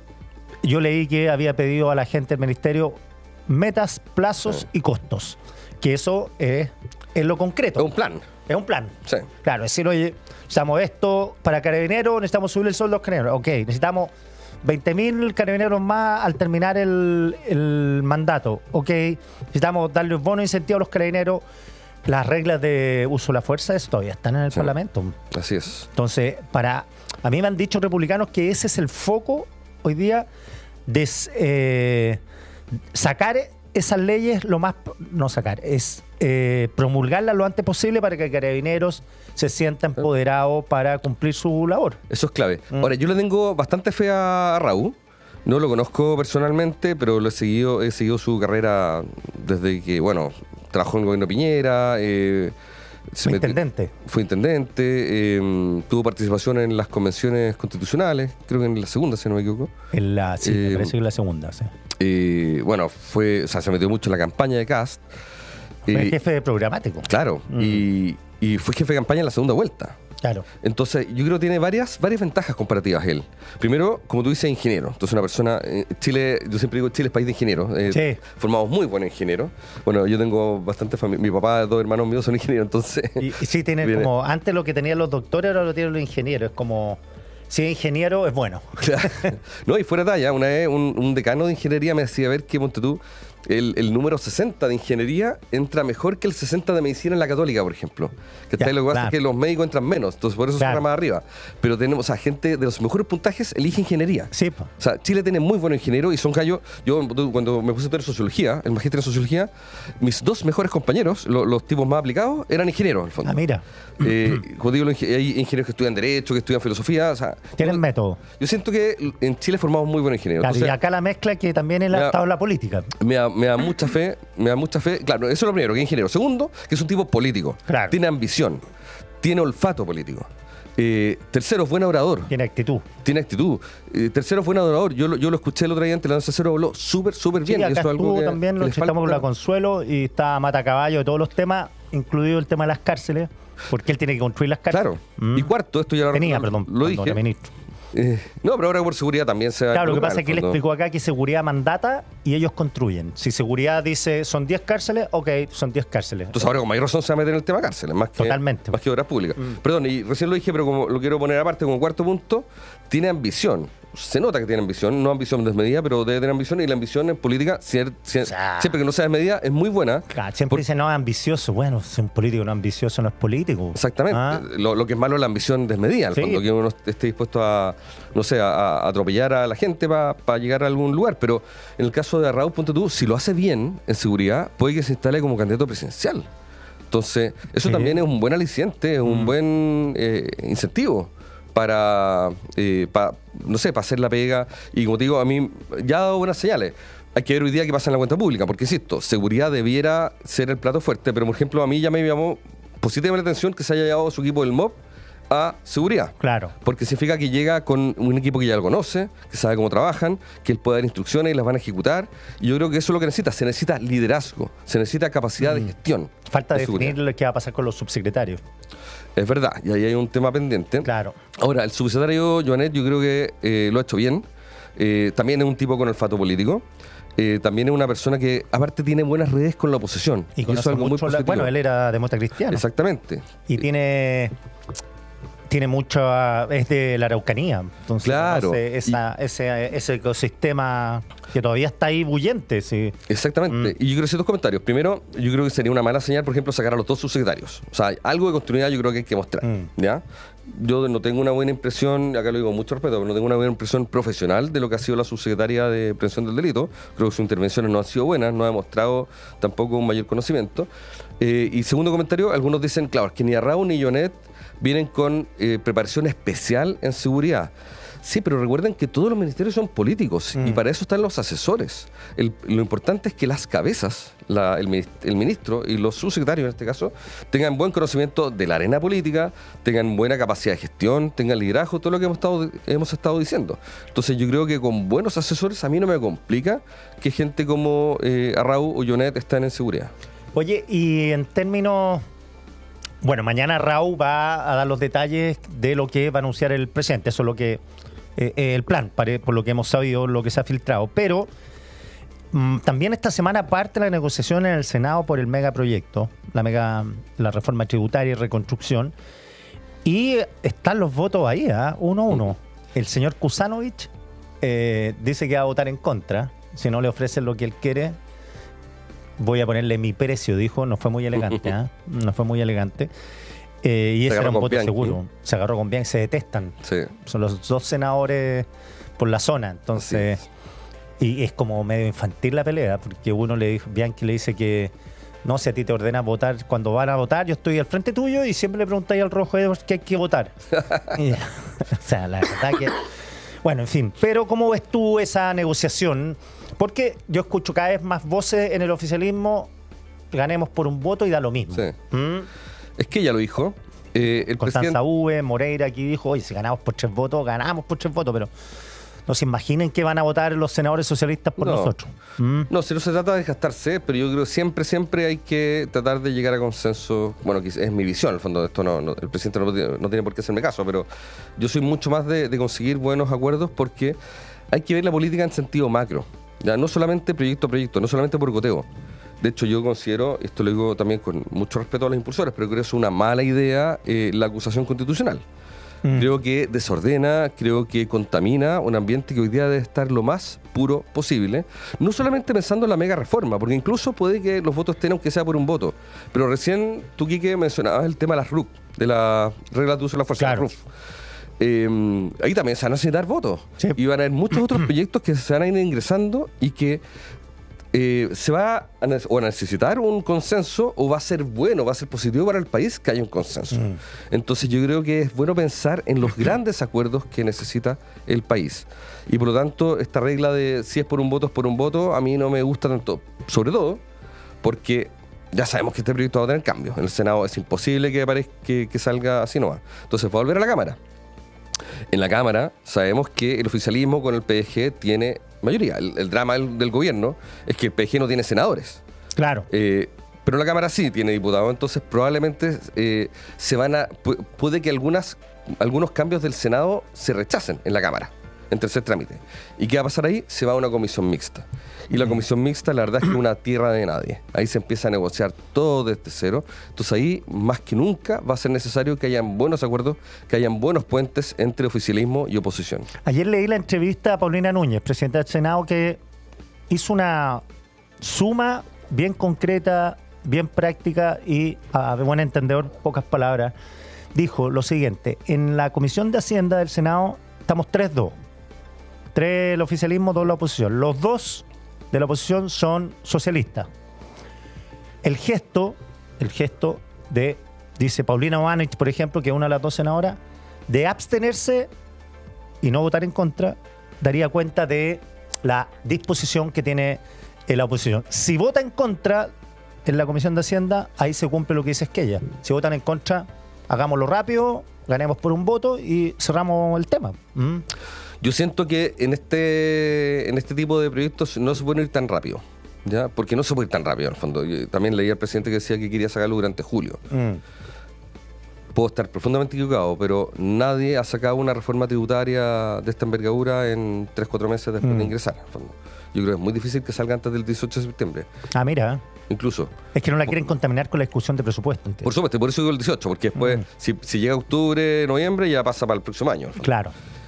Yo leí que había pedido a la gente del ministerio metas, plazos sí. y costos. Que eso es, es lo concreto. Es un plan. Es un plan. Sí. Claro, es decir, oye, necesitamos esto para carabineros, necesitamos subir el sueldo a los carabineros. Ok, necesitamos veinte mil carabineros más al terminar el, el mandato. Ok, necesitamos darle un bono de incentivo a los carabineros. Las reglas de uso de la fuerza, eso todavía están en el sí. Parlamento. Así es. Entonces, para a mí me han dicho republicanos que ese es el foco hoy día de... Eh, sacar esas leyes lo más... No sacar, es eh, promulgarlas lo antes posible para que Carabineros se sienta empoderado para cumplir su labor. Eso es clave. Mm. Ahora, yo le tengo bastante fe a Raúl. No lo conozco personalmente, pero lo he seguido, he seguido su carrera desde que, bueno, trabajó en el gobierno Piñera. Eh, fue metió, intendente. Fue intendente, eh, tuvo participación en las convenciones constitucionales, creo que en la segunda, si no me equivoco. En la, sí, eh, me parece que en la segunda, sí. Eh, bueno, fue, o sea, se metió mucho en la campaña de Kast. Fue eh, jefe de programático. Claro, mm. y, y fue jefe de campaña en la segunda vuelta. Claro. Entonces, yo creo que tiene varias, varias ventajas comparativas él. Primero, como tú dices, ingeniero. Entonces, una persona... Eh, Chile, yo siempre digo, Chile es país de ingenieros. Eh, sí. Formamos muy buenos ingenieros. Bueno, yo tengo bastante familia. Mi papá, dos hermanos míos son ingenieros, entonces... Y, y sí, tiene viene. como... Antes lo que tenían los doctores, ahora lo tienen los ingenieros. Es como... Si es ingeniero, es bueno. Claro. No, y fuera talla, una vez un, un decano de ingeniería me decía, a ver, qué ponte tú... El, el número sesenta de ingeniería entra mejor que el sesenta de medicina en la Católica, por ejemplo. Que ya, lo que pasa claro. es que los médicos entran menos, entonces por eso claro. se más arriba. Pero tenemos a gente de los mejores puntajes elige ingeniería. Sí, po. O sea, Chile tiene muy buenos ingenieros y son gallos. Yo cuando me puse a estudiar sociología, el magíster en sociología, mis dos mejores compañeros, lo, los tipos más aplicados, eran ingenieros, en el fondo. Ah, mira. Eh, como digo, hay ingenieros que estudian Derecho, que estudian Filosofía. O sea, tienen yo, método. Yo siento que en Chile formamos muy buenos ingenieros. Claro, entonces, y acá la mezcla que también es la, estado en la política. Me da, me da mucha fe. Me da mucha fe. Claro, eso es lo primero, que es ingeniero. Segundo, que es un tipo político. Claro. Tiene ambición. Tiene olfato político. Eh, tercero, es buen orador. Tiene actitud. Tiene actitud. Eh, tercero, es buen orador. Yo, yo lo escuché el otro día ante la Cero, habló súper, súper bien. Sí, acá eso estuvo algo que, también, lo estamos con la Consuelo y está Mata Caballo de todos los temas, incluido el tema de las cárceles, porque él tiene que construir las cárceles. Claro. Mm. Y cuarto, esto ya lo Tenía, perdón, lo dije. Ministro. Eh, no, pero ahora por seguridad también se va a Claro, lo que pasa es que él explicó acá que seguridad mandata y ellos construyen. Si seguridad dice son diez cárceles, ok, son diez cárceles. Entonces ahora con mayor razón se va a meter en el tema cárceles, más que, Totalmente. Más que obras públicas. Mm. Perdón, y recién lo dije, pero como lo quiero poner aparte como cuarto punto, tiene ambición. Se nota que tiene ambición, no ambición desmedida, pero debe tener ambición, y la ambición en política, sier, sier, o sea, siempre que no sea desmedida, es muy buena. Claro, siempre por... dice no es ambicioso. Bueno, si un político no ambicioso no es político. Exactamente. Ah. Lo, lo que es malo es la ambición desmedida, al sí. fondo, que uno esté dispuesto a, no sé, a, a atropellar a la gente para pa llegar a algún lugar. Pero en el caso de Raúl, ponte tú, si lo hace bien en seguridad, puede que se instale como candidato presidencial. Entonces, eso sí. también es un buen aliciente, es un mm. buen eh, incentivo. Para, eh, para, no sé, para hacer la pega. Y como te digo, a mí ya ha dado buenas señales. Hay que ver hoy día qué pasa en la cuenta pública, porque insisto, seguridad debiera ser el plato fuerte, pero por ejemplo a mí ya me llamó positivamente la atención que se haya llevado su equipo del M O P a seguridad. Claro. Porque significa que llega con un equipo que ya lo conoce, que sabe cómo trabajan, que él puede dar instrucciones y las van a ejecutar. Y yo creo que eso es lo que necesita. Se necesita liderazgo, se necesita capacidad mm. de gestión. Falta de definir lo que va a pasar con los subsecretarios. Es verdad, y ahí hay un tema pendiente. Claro. Ahora, el subsecretario Joanet yo creo que eh, lo ha hecho bien. Eh, también es un tipo con olfato político. Eh, también es una persona que aparte tiene buenas redes con la oposición. Y, y eso es algo muy positivo. La, bueno, él era demócrata cristiano. Exactamente. Y tiene... tiene mucho, es de la Araucanía, entonces claro. esa, y, ese, ese ecosistema que todavía está ahí bullente. Sí. Exactamente, mm. y yo quiero hacer dos comentarios. Primero, yo creo que sería una mala señal, por ejemplo, sacar a los dos subsecretarios. O sea, algo de continuidad yo creo que hay que mostrar, mm. ¿ya? Yo no tengo una buena impresión, acá lo digo con mucho respeto, pero no tengo una buena impresión profesional de lo que ha sido la subsecretaria de Prevención del Delito. Creo que sus intervenciones no han sido buenas, no ha demostrado tampoco un mayor conocimiento. Eh, y segundo comentario, algunos dicen, claro, es que ni Arrau ni Joanet vienen con eh, preparación especial en seguridad. Sí, pero recuerden que todos los ministerios son políticos mm. y para eso están los asesores. El, lo importante es que las cabezas, la, el, el ministro y los subsecretarios en este caso, tengan buen conocimiento de la arena política, tengan buena capacidad de gestión, tengan liderazgo, todo lo que hemos estado, hemos estado diciendo. Entonces yo creo que con buenos asesores a mí no me complica que gente como eh, Arrau o Joanet estén en seguridad. Oye, y en términos... Bueno, mañana Raúl va a dar los detalles de lo que va a anunciar el presidente. Eso es lo que eh, el plan, por lo que hemos sabido, lo que se ha filtrado. Pero mmm, también esta semana parte la negociación en el Senado por el megaproyecto, la mega, la reforma tributaria y reconstrucción. Y están los votos ahí, ¿eh? uno a uno. El señor Kuzanovich eh, dice que va a votar en contra. Si no le ofrecen lo que él quiere, voy a ponerle mi precio, dijo. No fue muy elegante, ¿eh? No fue muy elegante. Eh, y ese era un voto Bianchi. seguro. Se agarró con Bianchi, se detestan. Sí. Son los dos senadores por la zona. Entonces, sí. Y es como medio infantil la pelea, porque uno le dijo, Bianchi le dice que no, si a ti te ordenas votar, cuando van a votar, yo estoy al frente tuyo y siempre le preguntáis al Rojo Edwards que hay que votar. y, o sea, la verdad que... Bueno, en fin. Pero ¿cómo ves tú esa negociación? Porque yo escucho cada vez más voces en el oficialismo, ganemos por un voto y da lo mismo. Sí. ¿Mm? Es que ella lo dijo. Eh, el Constanza presidente... Uve, Moreira aquí dijo, oye, si ganamos por tres votos, ganamos por tres votos, pero no se imaginen que van a votar los senadores socialistas por no. nosotros. ¿Mm? No, si no se trata de desgastarse, pero yo creo que siempre, siempre hay que tratar de llegar a consenso. Bueno, que es mi visión, en el fondo, esto no, no el presidente no tiene, no tiene por qué hacerme caso, pero yo soy mucho más de, de conseguir buenos acuerdos porque hay que ver la política en sentido macro, ya no solamente proyecto a proyecto, no solamente por goteo. De hecho, yo considero, esto lo digo también con mucho respeto a los impulsores, pero creo que es una mala idea eh, la acusación constitucional. Mm. Creo que desordena, creo que contamina un ambiente que hoy día debe estar lo más puro posible. No solamente pensando en la mega reforma, porque incluso puede que los votos estén aunque sea por un voto. Pero recién tú, Quique, mencionabas el tema de las R U C, de la regla de uso de la fuerza, claro. la R U F. Eh, ahí también se van a necesitar votos. Sí. Y van a haber muchos otros proyectos que se van a ir ingresando y que Eh, se va a, ne- o a necesitar un consenso o va a ser bueno, va a ser positivo para el país que haya un consenso. Mm. Entonces yo creo que es bueno pensar en los grandes acuerdos que necesita el país. Y por lo tanto, esta regla de si es por un voto, es por un voto, a mí no me gusta tanto. Sobre todo porque ya sabemos que este proyecto va a tener cambios. En el Senado es imposible que, parezca, que, que salga así nomás. Entonces va a volver a la Cámara. En la Cámara sabemos que el oficialismo con el P D G tiene mayoría. El, el drama del, del gobierno es que el P D G no tiene senadores. Claro. Eh, pero la Cámara sí tiene diputados, entonces probablemente eh, se van a pu- puede que algunas algunos cambios del Senado se rechacen en la Cámara en tercer trámite. ¿Y qué va a pasar ahí? Se va a una comisión mixta. Y la comisión mixta, la verdad es que es una tierra de nadie. Ahí se empieza a negociar todo desde cero. Entonces ahí, más que nunca, va a ser necesario que hayan buenos acuerdos, que hayan buenos puentes entre oficialismo y oposición. Ayer leí la entrevista a Paulina Núñez, presidenta del Senado, que hizo una suma bien concreta, bien práctica y, a buen entendedor, pocas palabras. Dijo lo siguiente: en la Comisión de Hacienda del Senado estamos tres dos. Tres el oficialismo, dos la oposición. Los dos de la oposición son socialistas. El gesto, el gesto de, dice Paulina Obanich, por ejemplo, que es una de las dos senadoras, de abstenerse y no votar en contra, daría cuenta de la disposición que tiene la oposición. Si vota en contra en la Comisión de Hacienda, ahí se cumple lo que dice Esquella. Si votan en contra, hagámoslo rápido, ganemos por un voto y cerramos el tema. ¿Mm? Yo siento que en este en este tipo de proyectos no se puede ir tan rápido, ¿ya? Porque no se puede ir tan rápido, en el fondo. Yo también leí al presidente que decía que quería sacarlo durante julio. Mm. Puedo estar profundamente equivocado, pero nadie ha sacado una reforma tributaria de esta envergadura en tres, cuatro meses después mm. de ingresar, en el fondo. Yo creo que es muy difícil que salga antes del dieciocho de septiembre. Ah, mira. Incluso. Es que no la quieren contaminar con la discusión de presupuesto. ¿Entiendes? Por supuesto, por eso digo el dieciocho, porque después, mm. si, si llega octubre, noviembre, ya pasa para el próximo año. Claro.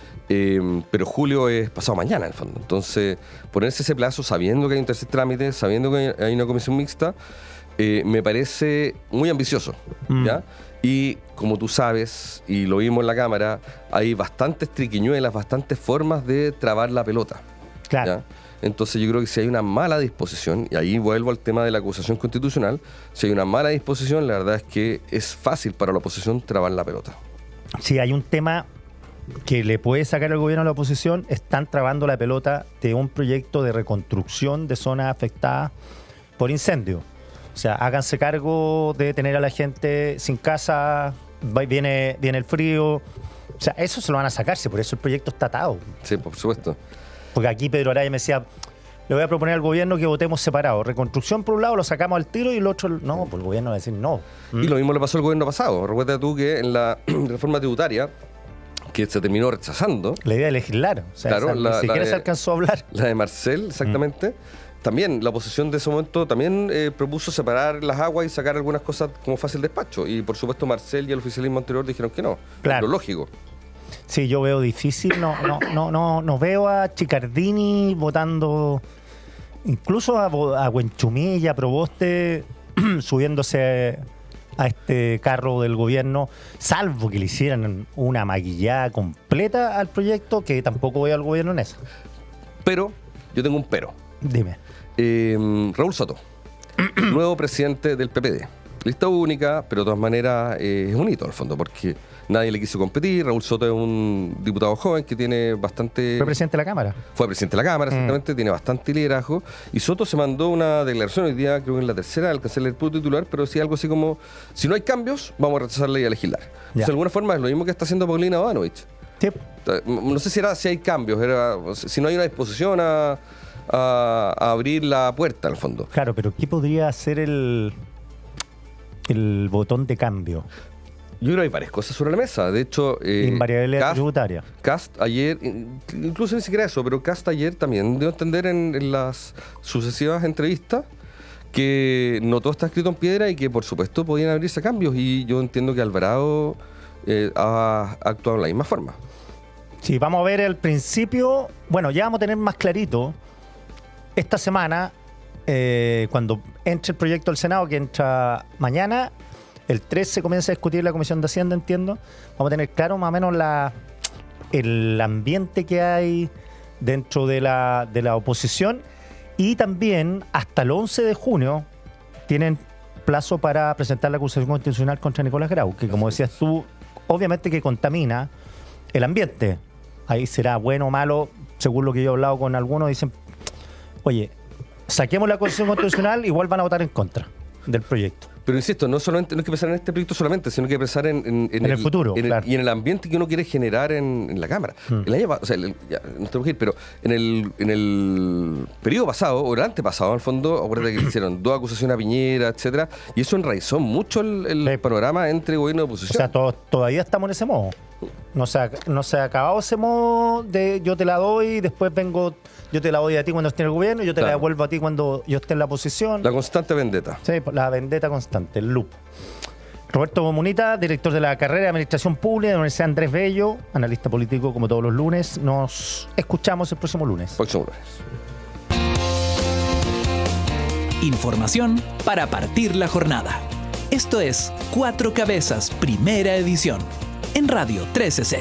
Eh, pero julio es pasado mañana, en el fondo. Entonces, ponerse ese plazo, sabiendo que hay un tercer trámite, sabiendo que hay una comisión mixta, eh, me parece muy ambicioso, mm. ¿ya? Y como tú sabes, y lo vimos en la Cámara, hay bastantes triquiñuelas, bastantes formas de trabar la pelota. Claro. ¿Ya? Entonces yo creo que si hay una mala disposición, y ahí vuelvo al tema de la acusación constitucional, si hay una mala disposición, la verdad es que es fácil para la oposición trabar la pelota. Sí, hay un tema que le puede sacar al gobierno a la oposición, están trabando la pelota de un proyecto de reconstrucción de zonas afectadas por incendio. O sea, háganse cargo de tener a la gente sin casa, viene, viene el frío. O sea, eso se lo van a sacarse, por eso el proyecto está atado. Sí, por supuesto. Porque aquí Pedro Araya me decía, le voy a proponer al gobierno que votemos separados. Reconstrucción por un lado, lo sacamos al tiro y el otro, no, pues el gobierno va a decir no. ¿Mm? Y lo mismo le pasó al gobierno pasado. Recuerda tú que en la reforma tributaria, que se terminó rechazando. La idea de legislar. O sea, claro, esa, la, ni siquiera la de, se alcanzó a hablar. La de Marcel, exactamente. Mm. También la oposición de ese momento también eh, propuso separar las aguas y sacar algunas cosas como fácil despacho. Y por supuesto Marcel y el oficialismo anterior dijeron que no. Claro. Lo lógico. Sí, yo veo difícil. No, no, no, no, no veo a Chicardini votando, incluso a, a Huenchumilla, a Proboste, subiéndose a este carro del gobierno, salvo que le hicieran una maquillada completa al proyecto, que tampoco veo al gobierno en eso. Pero, yo tengo un pero. Dime. Eh, Raúl Soto, nuevo presidente del P P D. Lista única, pero de todas maneras eh, es un hito al fondo, porque nadie le quiso competir. Raúl Soto es un diputado joven que tiene bastante... Fue presidente de la Cámara. Fue presidente de la Cámara, exactamente, mm. tiene bastante liderazgo. Y Soto se mandó una declaración hoy día, creo que en la tercera, alcanzarle el punto titular, pero decía algo así como, si no hay cambios, vamos a rechazarle y a legislar. Entonces, de alguna forma es lo mismo que está haciendo Paulina Bodanovich. Sí. No sé si era si hay cambios, era, si no hay una disposición a, a, a abrir la puerta, al fondo. Claro, pero ¿qué podría ser el, el botón de cambio? Yo creo que hay varias cosas sobre la mesa. De hecho, eh, invariabilidad tributaria. Cast ayer, incluso ni siquiera eso, pero Cast ayer también dio a entender en, en las sucesivas entrevistas que no todo está escrito en piedra y que por supuesto podían abrirse cambios. Y yo entiendo que Alvarado eh, ha actuado de la misma forma. Sí, vamos a ver el principio. Bueno, ya vamos a tener más clarito esta semana, eh, cuando entre el proyecto del Senado, que entra mañana. El tres se comienza a discutir la Comisión de Hacienda, entiendo. Vamos a tener claro más o menos la, el ambiente que hay dentro de la, de la oposición. Y también hasta el once de junio tienen plazo para presentar la acusación constitucional contra Nicolás Grau, que como decías tú, obviamente que contamina el ambiente. Ahí será bueno o malo, según lo que yo he hablado con algunos, dicen, oye, saquemos la acusación constitucional, igual van a votar en contra del proyecto. Pero insisto, no solamente no hay que pensar en este proyecto solamente, sino que pensar en, en, en, en el, el futuro en claro. el, y en el ambiente que uno quiere generar en, en la Cámara. Hmm. El año, o sea, el, ya, no tengo que ir, pero en el, en el periodo pasado, o el antepasado, al fondo, acuérdate que hicieron dos acusaciones a Piñera, etcétera, y eso enraizó mucho el, el sí. panorama entre gobierno y oposición. O sea, to, todavía estamos en ese modo. No se, ha, no se ha acabado ese modo de yo te la doy, después vengo, yo te la doy a ti cuando esté en el gobierno y yo te claro. la devuelvo a ti cuando yo esté en la oposición. La constante vendetta. Sí, la vendetta constante, el loop. Roberto Munita, director de la carrera de Administración Pública de la Universidad Andrés Bello, analista político como todos los lunes. Nos escuchamos el próximo lunes. Próximo lunes. Información para partir la jornada. Esto es Cuatro Cabezas, primera edición. En Radio trece C.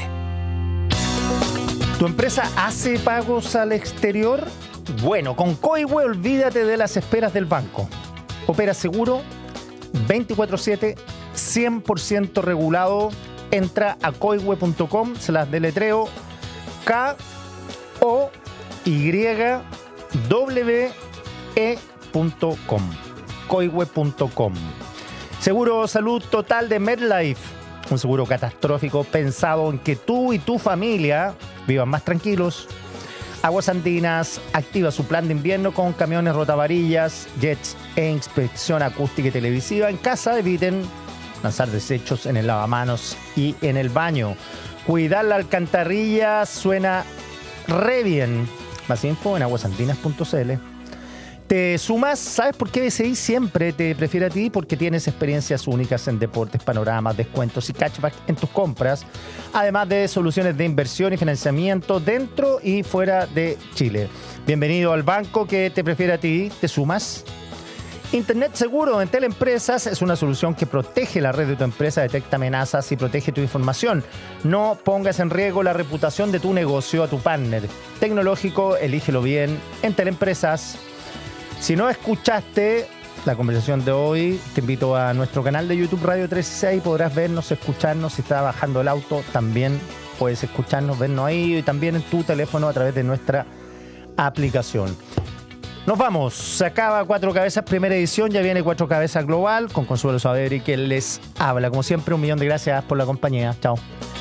¿Tu empresa hace pagos al exterior? Bueno, con Coihue olvídate de las esperas del banco. Opera seguro, veinticuatro siete, cien por ciento regulado. Entra a coihue punto com, se las deletreo, K O Y W E punto com, coihue punto com. Seguro Salud Total de MedLife. Un seguro catastrófico pensado en que tú y tu familia vivan más tranquilos. Aguas Andinas activa su plan de invierno con camiones rotavarillas, jets e inspección acústica y televisiva en casa. Eviten lanzar desechos en el lavamanos y en el baño. Cuidar la alcantarilla suena re bien. Más info en aguasandinas punto c l. Te sumas, ¿sabes por qué B C I siempre te prefiere a ti? Porque tienes experiencias únicas en deportes, panoramas, descuentos y cashback en tus compras, además de soluciones de inversión y financiamiento dentro y fuera de Chile. Bienvenido al banco que te prefiere a ti. ¿Te sumas? Internet Seguro en Teleempresas es una solución que protege la red de tu empresa, detecta amenazas y protege tu información. No pongas en riesgo la reputación de tu negocio a tu partner tecnológico. Elígelo bien en Teleempresas. Si no escuchaste la conversación de hoy, te invito a nuestro canal de YouTube Radio trece C y podrás vernos, escucharnos. Si estás bajando el auto, también puedes escucharnos, vernos ahí y también en tu teléfono a través de nuestra aplicación. Nos vamos, se acaba Cuatro Cabezas, primera edición, ya viene Cuatro Cabezas Global con Consuelo Saavedra, que les habla. Como siempre, un millón de gracias por la compañía. Chao.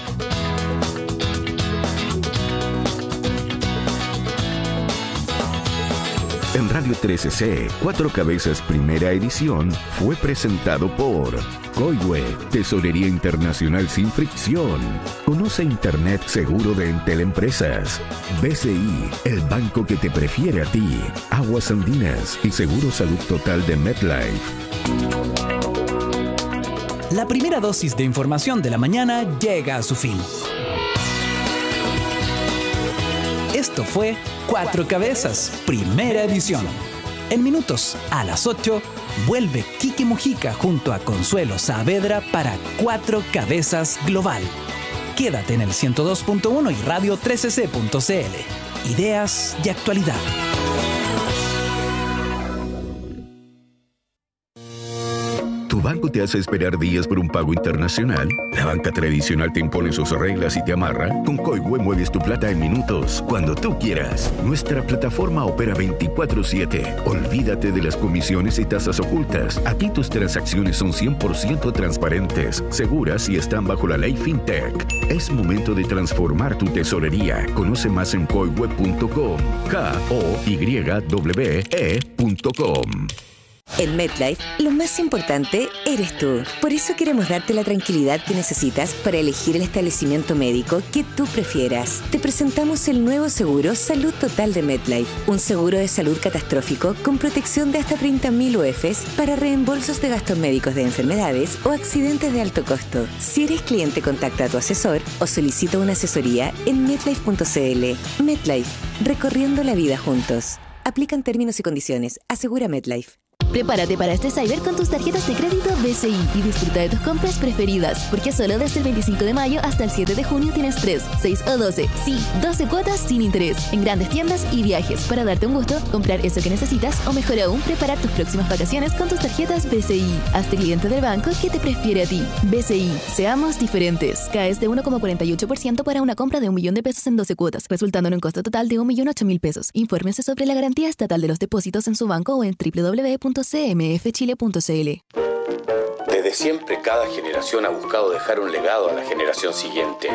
En Radio trece C, Cuatro Cabezas Primera Edición fue presentado por Coihue, Tesorería Internacional sin fricción. Conoce Internet seguro de Entel Empresas. B C I, el banco que te prefiere a ti. Aguas Andinas y Seguro Salud Total de MedLife. La primera dosis de información de la mañana llega a su fin. Esto fue Cuatro Cabezas, primera edición. En minutos, a las ocho, vuelve Quique Mujica junto a Consuelo Saavedra para Cuatro Cabezas Global. Quédate en el ciento dos punto uno y radio trece c punto c l. Ideas y actualidad. Tu banco banco te hace esperar días por un pago internacional, la banca tradicional te impone sus reglas y te amarra, con Coihue mueves tu plata en minutos, cuando tú quieras. Nuestra plataforma opera veinticuatro siete. Olvídate de las comisiones y tasas ocultas. Aquí tus transacciones son cien por ciento transparentes, seguras y están bajo la ley FinTech. Es momento de transformar tu tesorería. Conoce más en coihue punto com. K O Y W E punto com. En MetLife, lo más importante eres tú. Por eso queremos darte la tranquilidad que necesitas para elegir el establecimiento médico que tú prefieras. Te presentamos el nuevo seguro Salud Total de MetLife. Un seguro de salud catastrófico con protección de hasta treinta mil U Fs para reembolsos de gastos médicos de enfermedades o accidentes de alto costo. Si eres cliente, contacta a tu asesor o solicita una asesoría en metlife punto cl. MetLife, recorriendo la vida juntos. Aplican términos y condiciones. Asegura MetLife. Prepárate para este Cyber con tus tarjetas de crédito B C I y disfruta de tus compras preferidas, porque solo desde el veinticinco de mayo hasta el siete de junio tienes tres, seis o doce, sí, doce cuotas sin interés en grandes tiendas y viajes para darte un gusto, comprar eso que necesitas o mejor aún, preparar tus próximas vacaciones con tus tarjetas B C I. Hazte cliente del banco que te prefiere a ti. B C I, seamos diferentes. Caes de uno coma cuarenta y ocho por ciento para una compra de un millón de pesos en doce cuotas, resultando en un costo total de un millón ocho mil pesos. Infórmese sobre la garantía estatal de los depósitos en su banco o en doble u doble u doble u punto c m f chile punto c l. Desde siempre, cada generación ha buscado dejar un legado a la generación siguiente.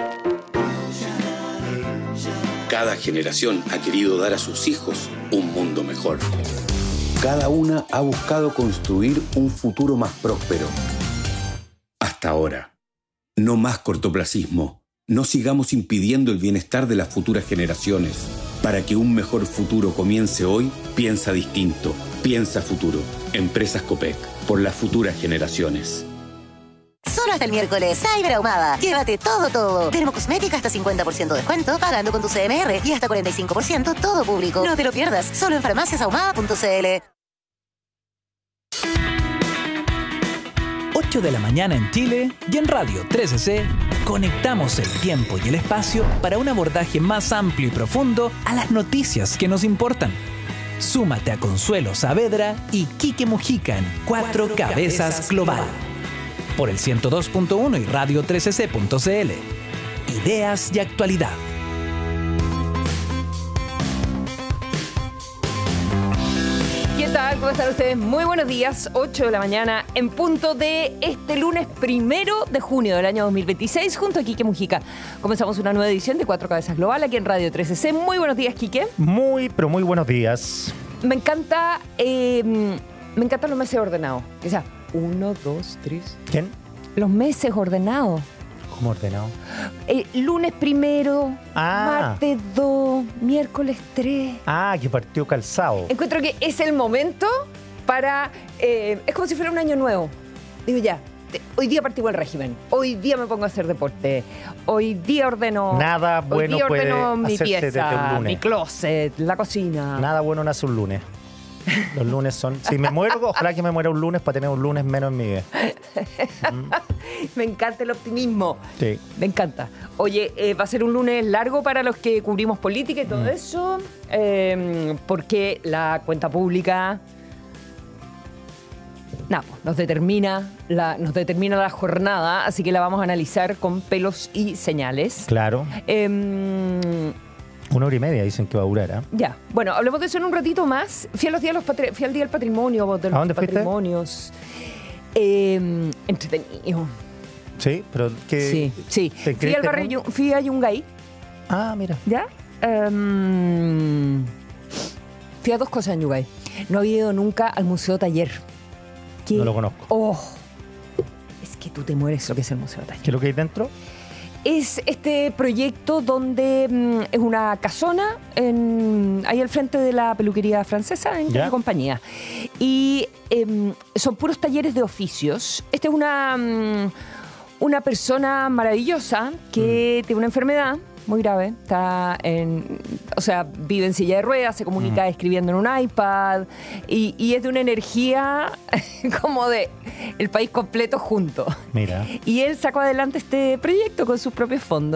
Cada generación ha querido dar a sus hijos un mundo mejor. Cada una ha buscado construir un futuro más próspero. Hasta ahora. No más cortoplacismo. No sigamos impidiendo el bienestar de las futuras generaciones. Para que un mejor futuro comience hoy, piensa distinto. Piensa futuro. Empresas Copec. Por las futuras generaciones. Solo hasta el miércoles, Cyber Ahumada. Llévate todo, todo. Dermocosmética hasta cincuenta por ciento de descuento pagando con tu C M R y hasta cuarenta y cinco por ciento todo público. No te lo pierdas. Solo en farmacias ahumada punto c l. ocho de la mañana en Chile y en Radio trece C conectamos el tiempo y el espacio para un abordaje más amplio y profundo a las noticias que nos importan. Súmate a Consuelo Saavedra y Quique Mujica en Cuatro Cabezas Global por el ciento dos punto uno y radio trece c punto c l. Ideas y actualidad. ¿Qué tal? ¿Cómo están ustedes? Muy buenos días, ocho de la mañana en punto de este lunes primero de junio del año dos mil veintiséis junto a Quique Mujica. Comenzamos una nueva edición de Cuatro Cabezas Global aquí en Radio trece C. Muy buenos días, Quique. Muy, pero muy buenos días. Me encanta, eh, me encantan los meses ordenados. O sea, uno, dos, tres. ¿Quién? Los meses ordenados. ¿Cómo ordenado? Eh, lunes primero, ah. martes dos, miércoles tres. Ah, que partió calzado. Encuentro que es el momento para... Eh, es como si fuera un año nuevo. Digo ya, te, hoy día partimos el régimen. Hoy día me pongo a hacer deporte. Hoy día ordeno... Nada bueno hoy día puede ordeno mi hacerse pieza, desde un lunes. mi closet, la cocina. Nada bueno nace un lunes. Los lunes son... Si me muero, ojalá que me muera un lunes para tener un lunes menos en mi vida. Mm. Me encanta el optimismo. Sí. Me encanta. Oye, eh, va a ser un lunes largo para los que cubrimos política y todo mm. eso, eh, porque la cuenta pública... Nada, pues, nos determina, la, nos determina la jornada, así que la vamos a analizar con pelos y señales. Claro. Eh, Una hora y media dicen que va a durar, ¿eh? Ya. Bueno, hablemos de eso en un ratito más. Fui, a los días los patri- fui al Día del Patrimonio, de los ¿A dónde patrimonios. Eh, entretenido. Sí, pero que... Sí, sí. Fui al barrio, fui a Yungay. Ah, mira. ¿Ya? Um, fui a dos cosas en Yungay. No había ido nunca al Museo Taller. ¿Qué? No lo conozco. Oh, es que tú te mueres lo que es el Museo Taller. ¿Qué es lo que hay dentro? Es este proyecto donde mm, es una casona en, ahí al frente de la peluquería francesa en la compañía. Y eh, son puros talleres de oficios. Esta es una, mm, una persona maravillosa que mm. tiene una enfermedad muy grave. Está en, o sea, vive en silla de ruedas, se comunica mm. escribiendo en un iPad y, y es de una energía como de el país completo junto. Mira. Y él sacó adelante este proyecto con sus propios fondos.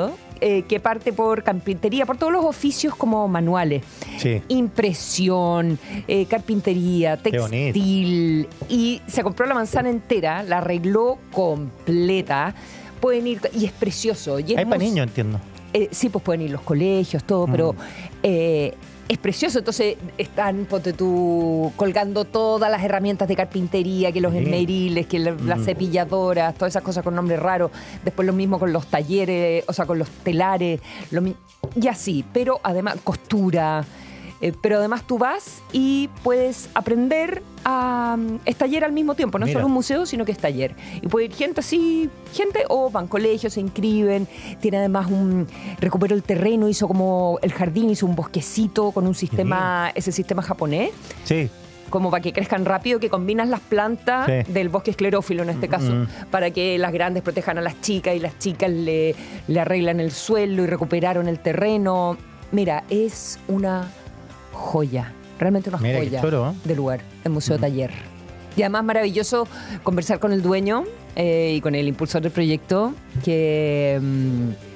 eh, que parte por carpintería, por todos los oficios como manuales. Sí. Impresión, eh, carpintería, textil. Y se compró la manzana entera, la arregló completa. Pueden ir, y es precioso. Y es Hay para niños, entiendo. Eh, sí, pues pueden ir los colegios, todo, mm. pero eh, es precioso. Entonces están, ponte tú, colgando todas las herramientas de carpintería, que los sí. esmeriles, que la, mm. las cepilladoras, todas esas cosas con nombres raros. Después lo mismo con los talleres, o sea, con los telares, lo mi- y así. Pero además, costura. Eh, pero además tú vas y puedes aprender a... Es taller al mismo tiempo, no es solo un museo, sino que es taller. Y puede ir gente así, gente, o van colegios, se inscriben. Tiene además un... Recuperó el terreno, hizo como el jardín, hizo un bosquecito con un sistema, sí. ese sistema japonés. Sí. Como para que crezcan rápido, que combinas las plantas sí. del bosque esclerófilo en este caso, mm. para que las grandes protejan a las chicas y las chicas le, le arreglan el suelo y recuperaron el terreno. Mira, es una... joya, realmente una Mira, joya choro, ¿eh? de lugar, el Museo uh-huh. Taller. Y además maravilloso conversar con el dueño eh, y con el impulsor del proyecto, que,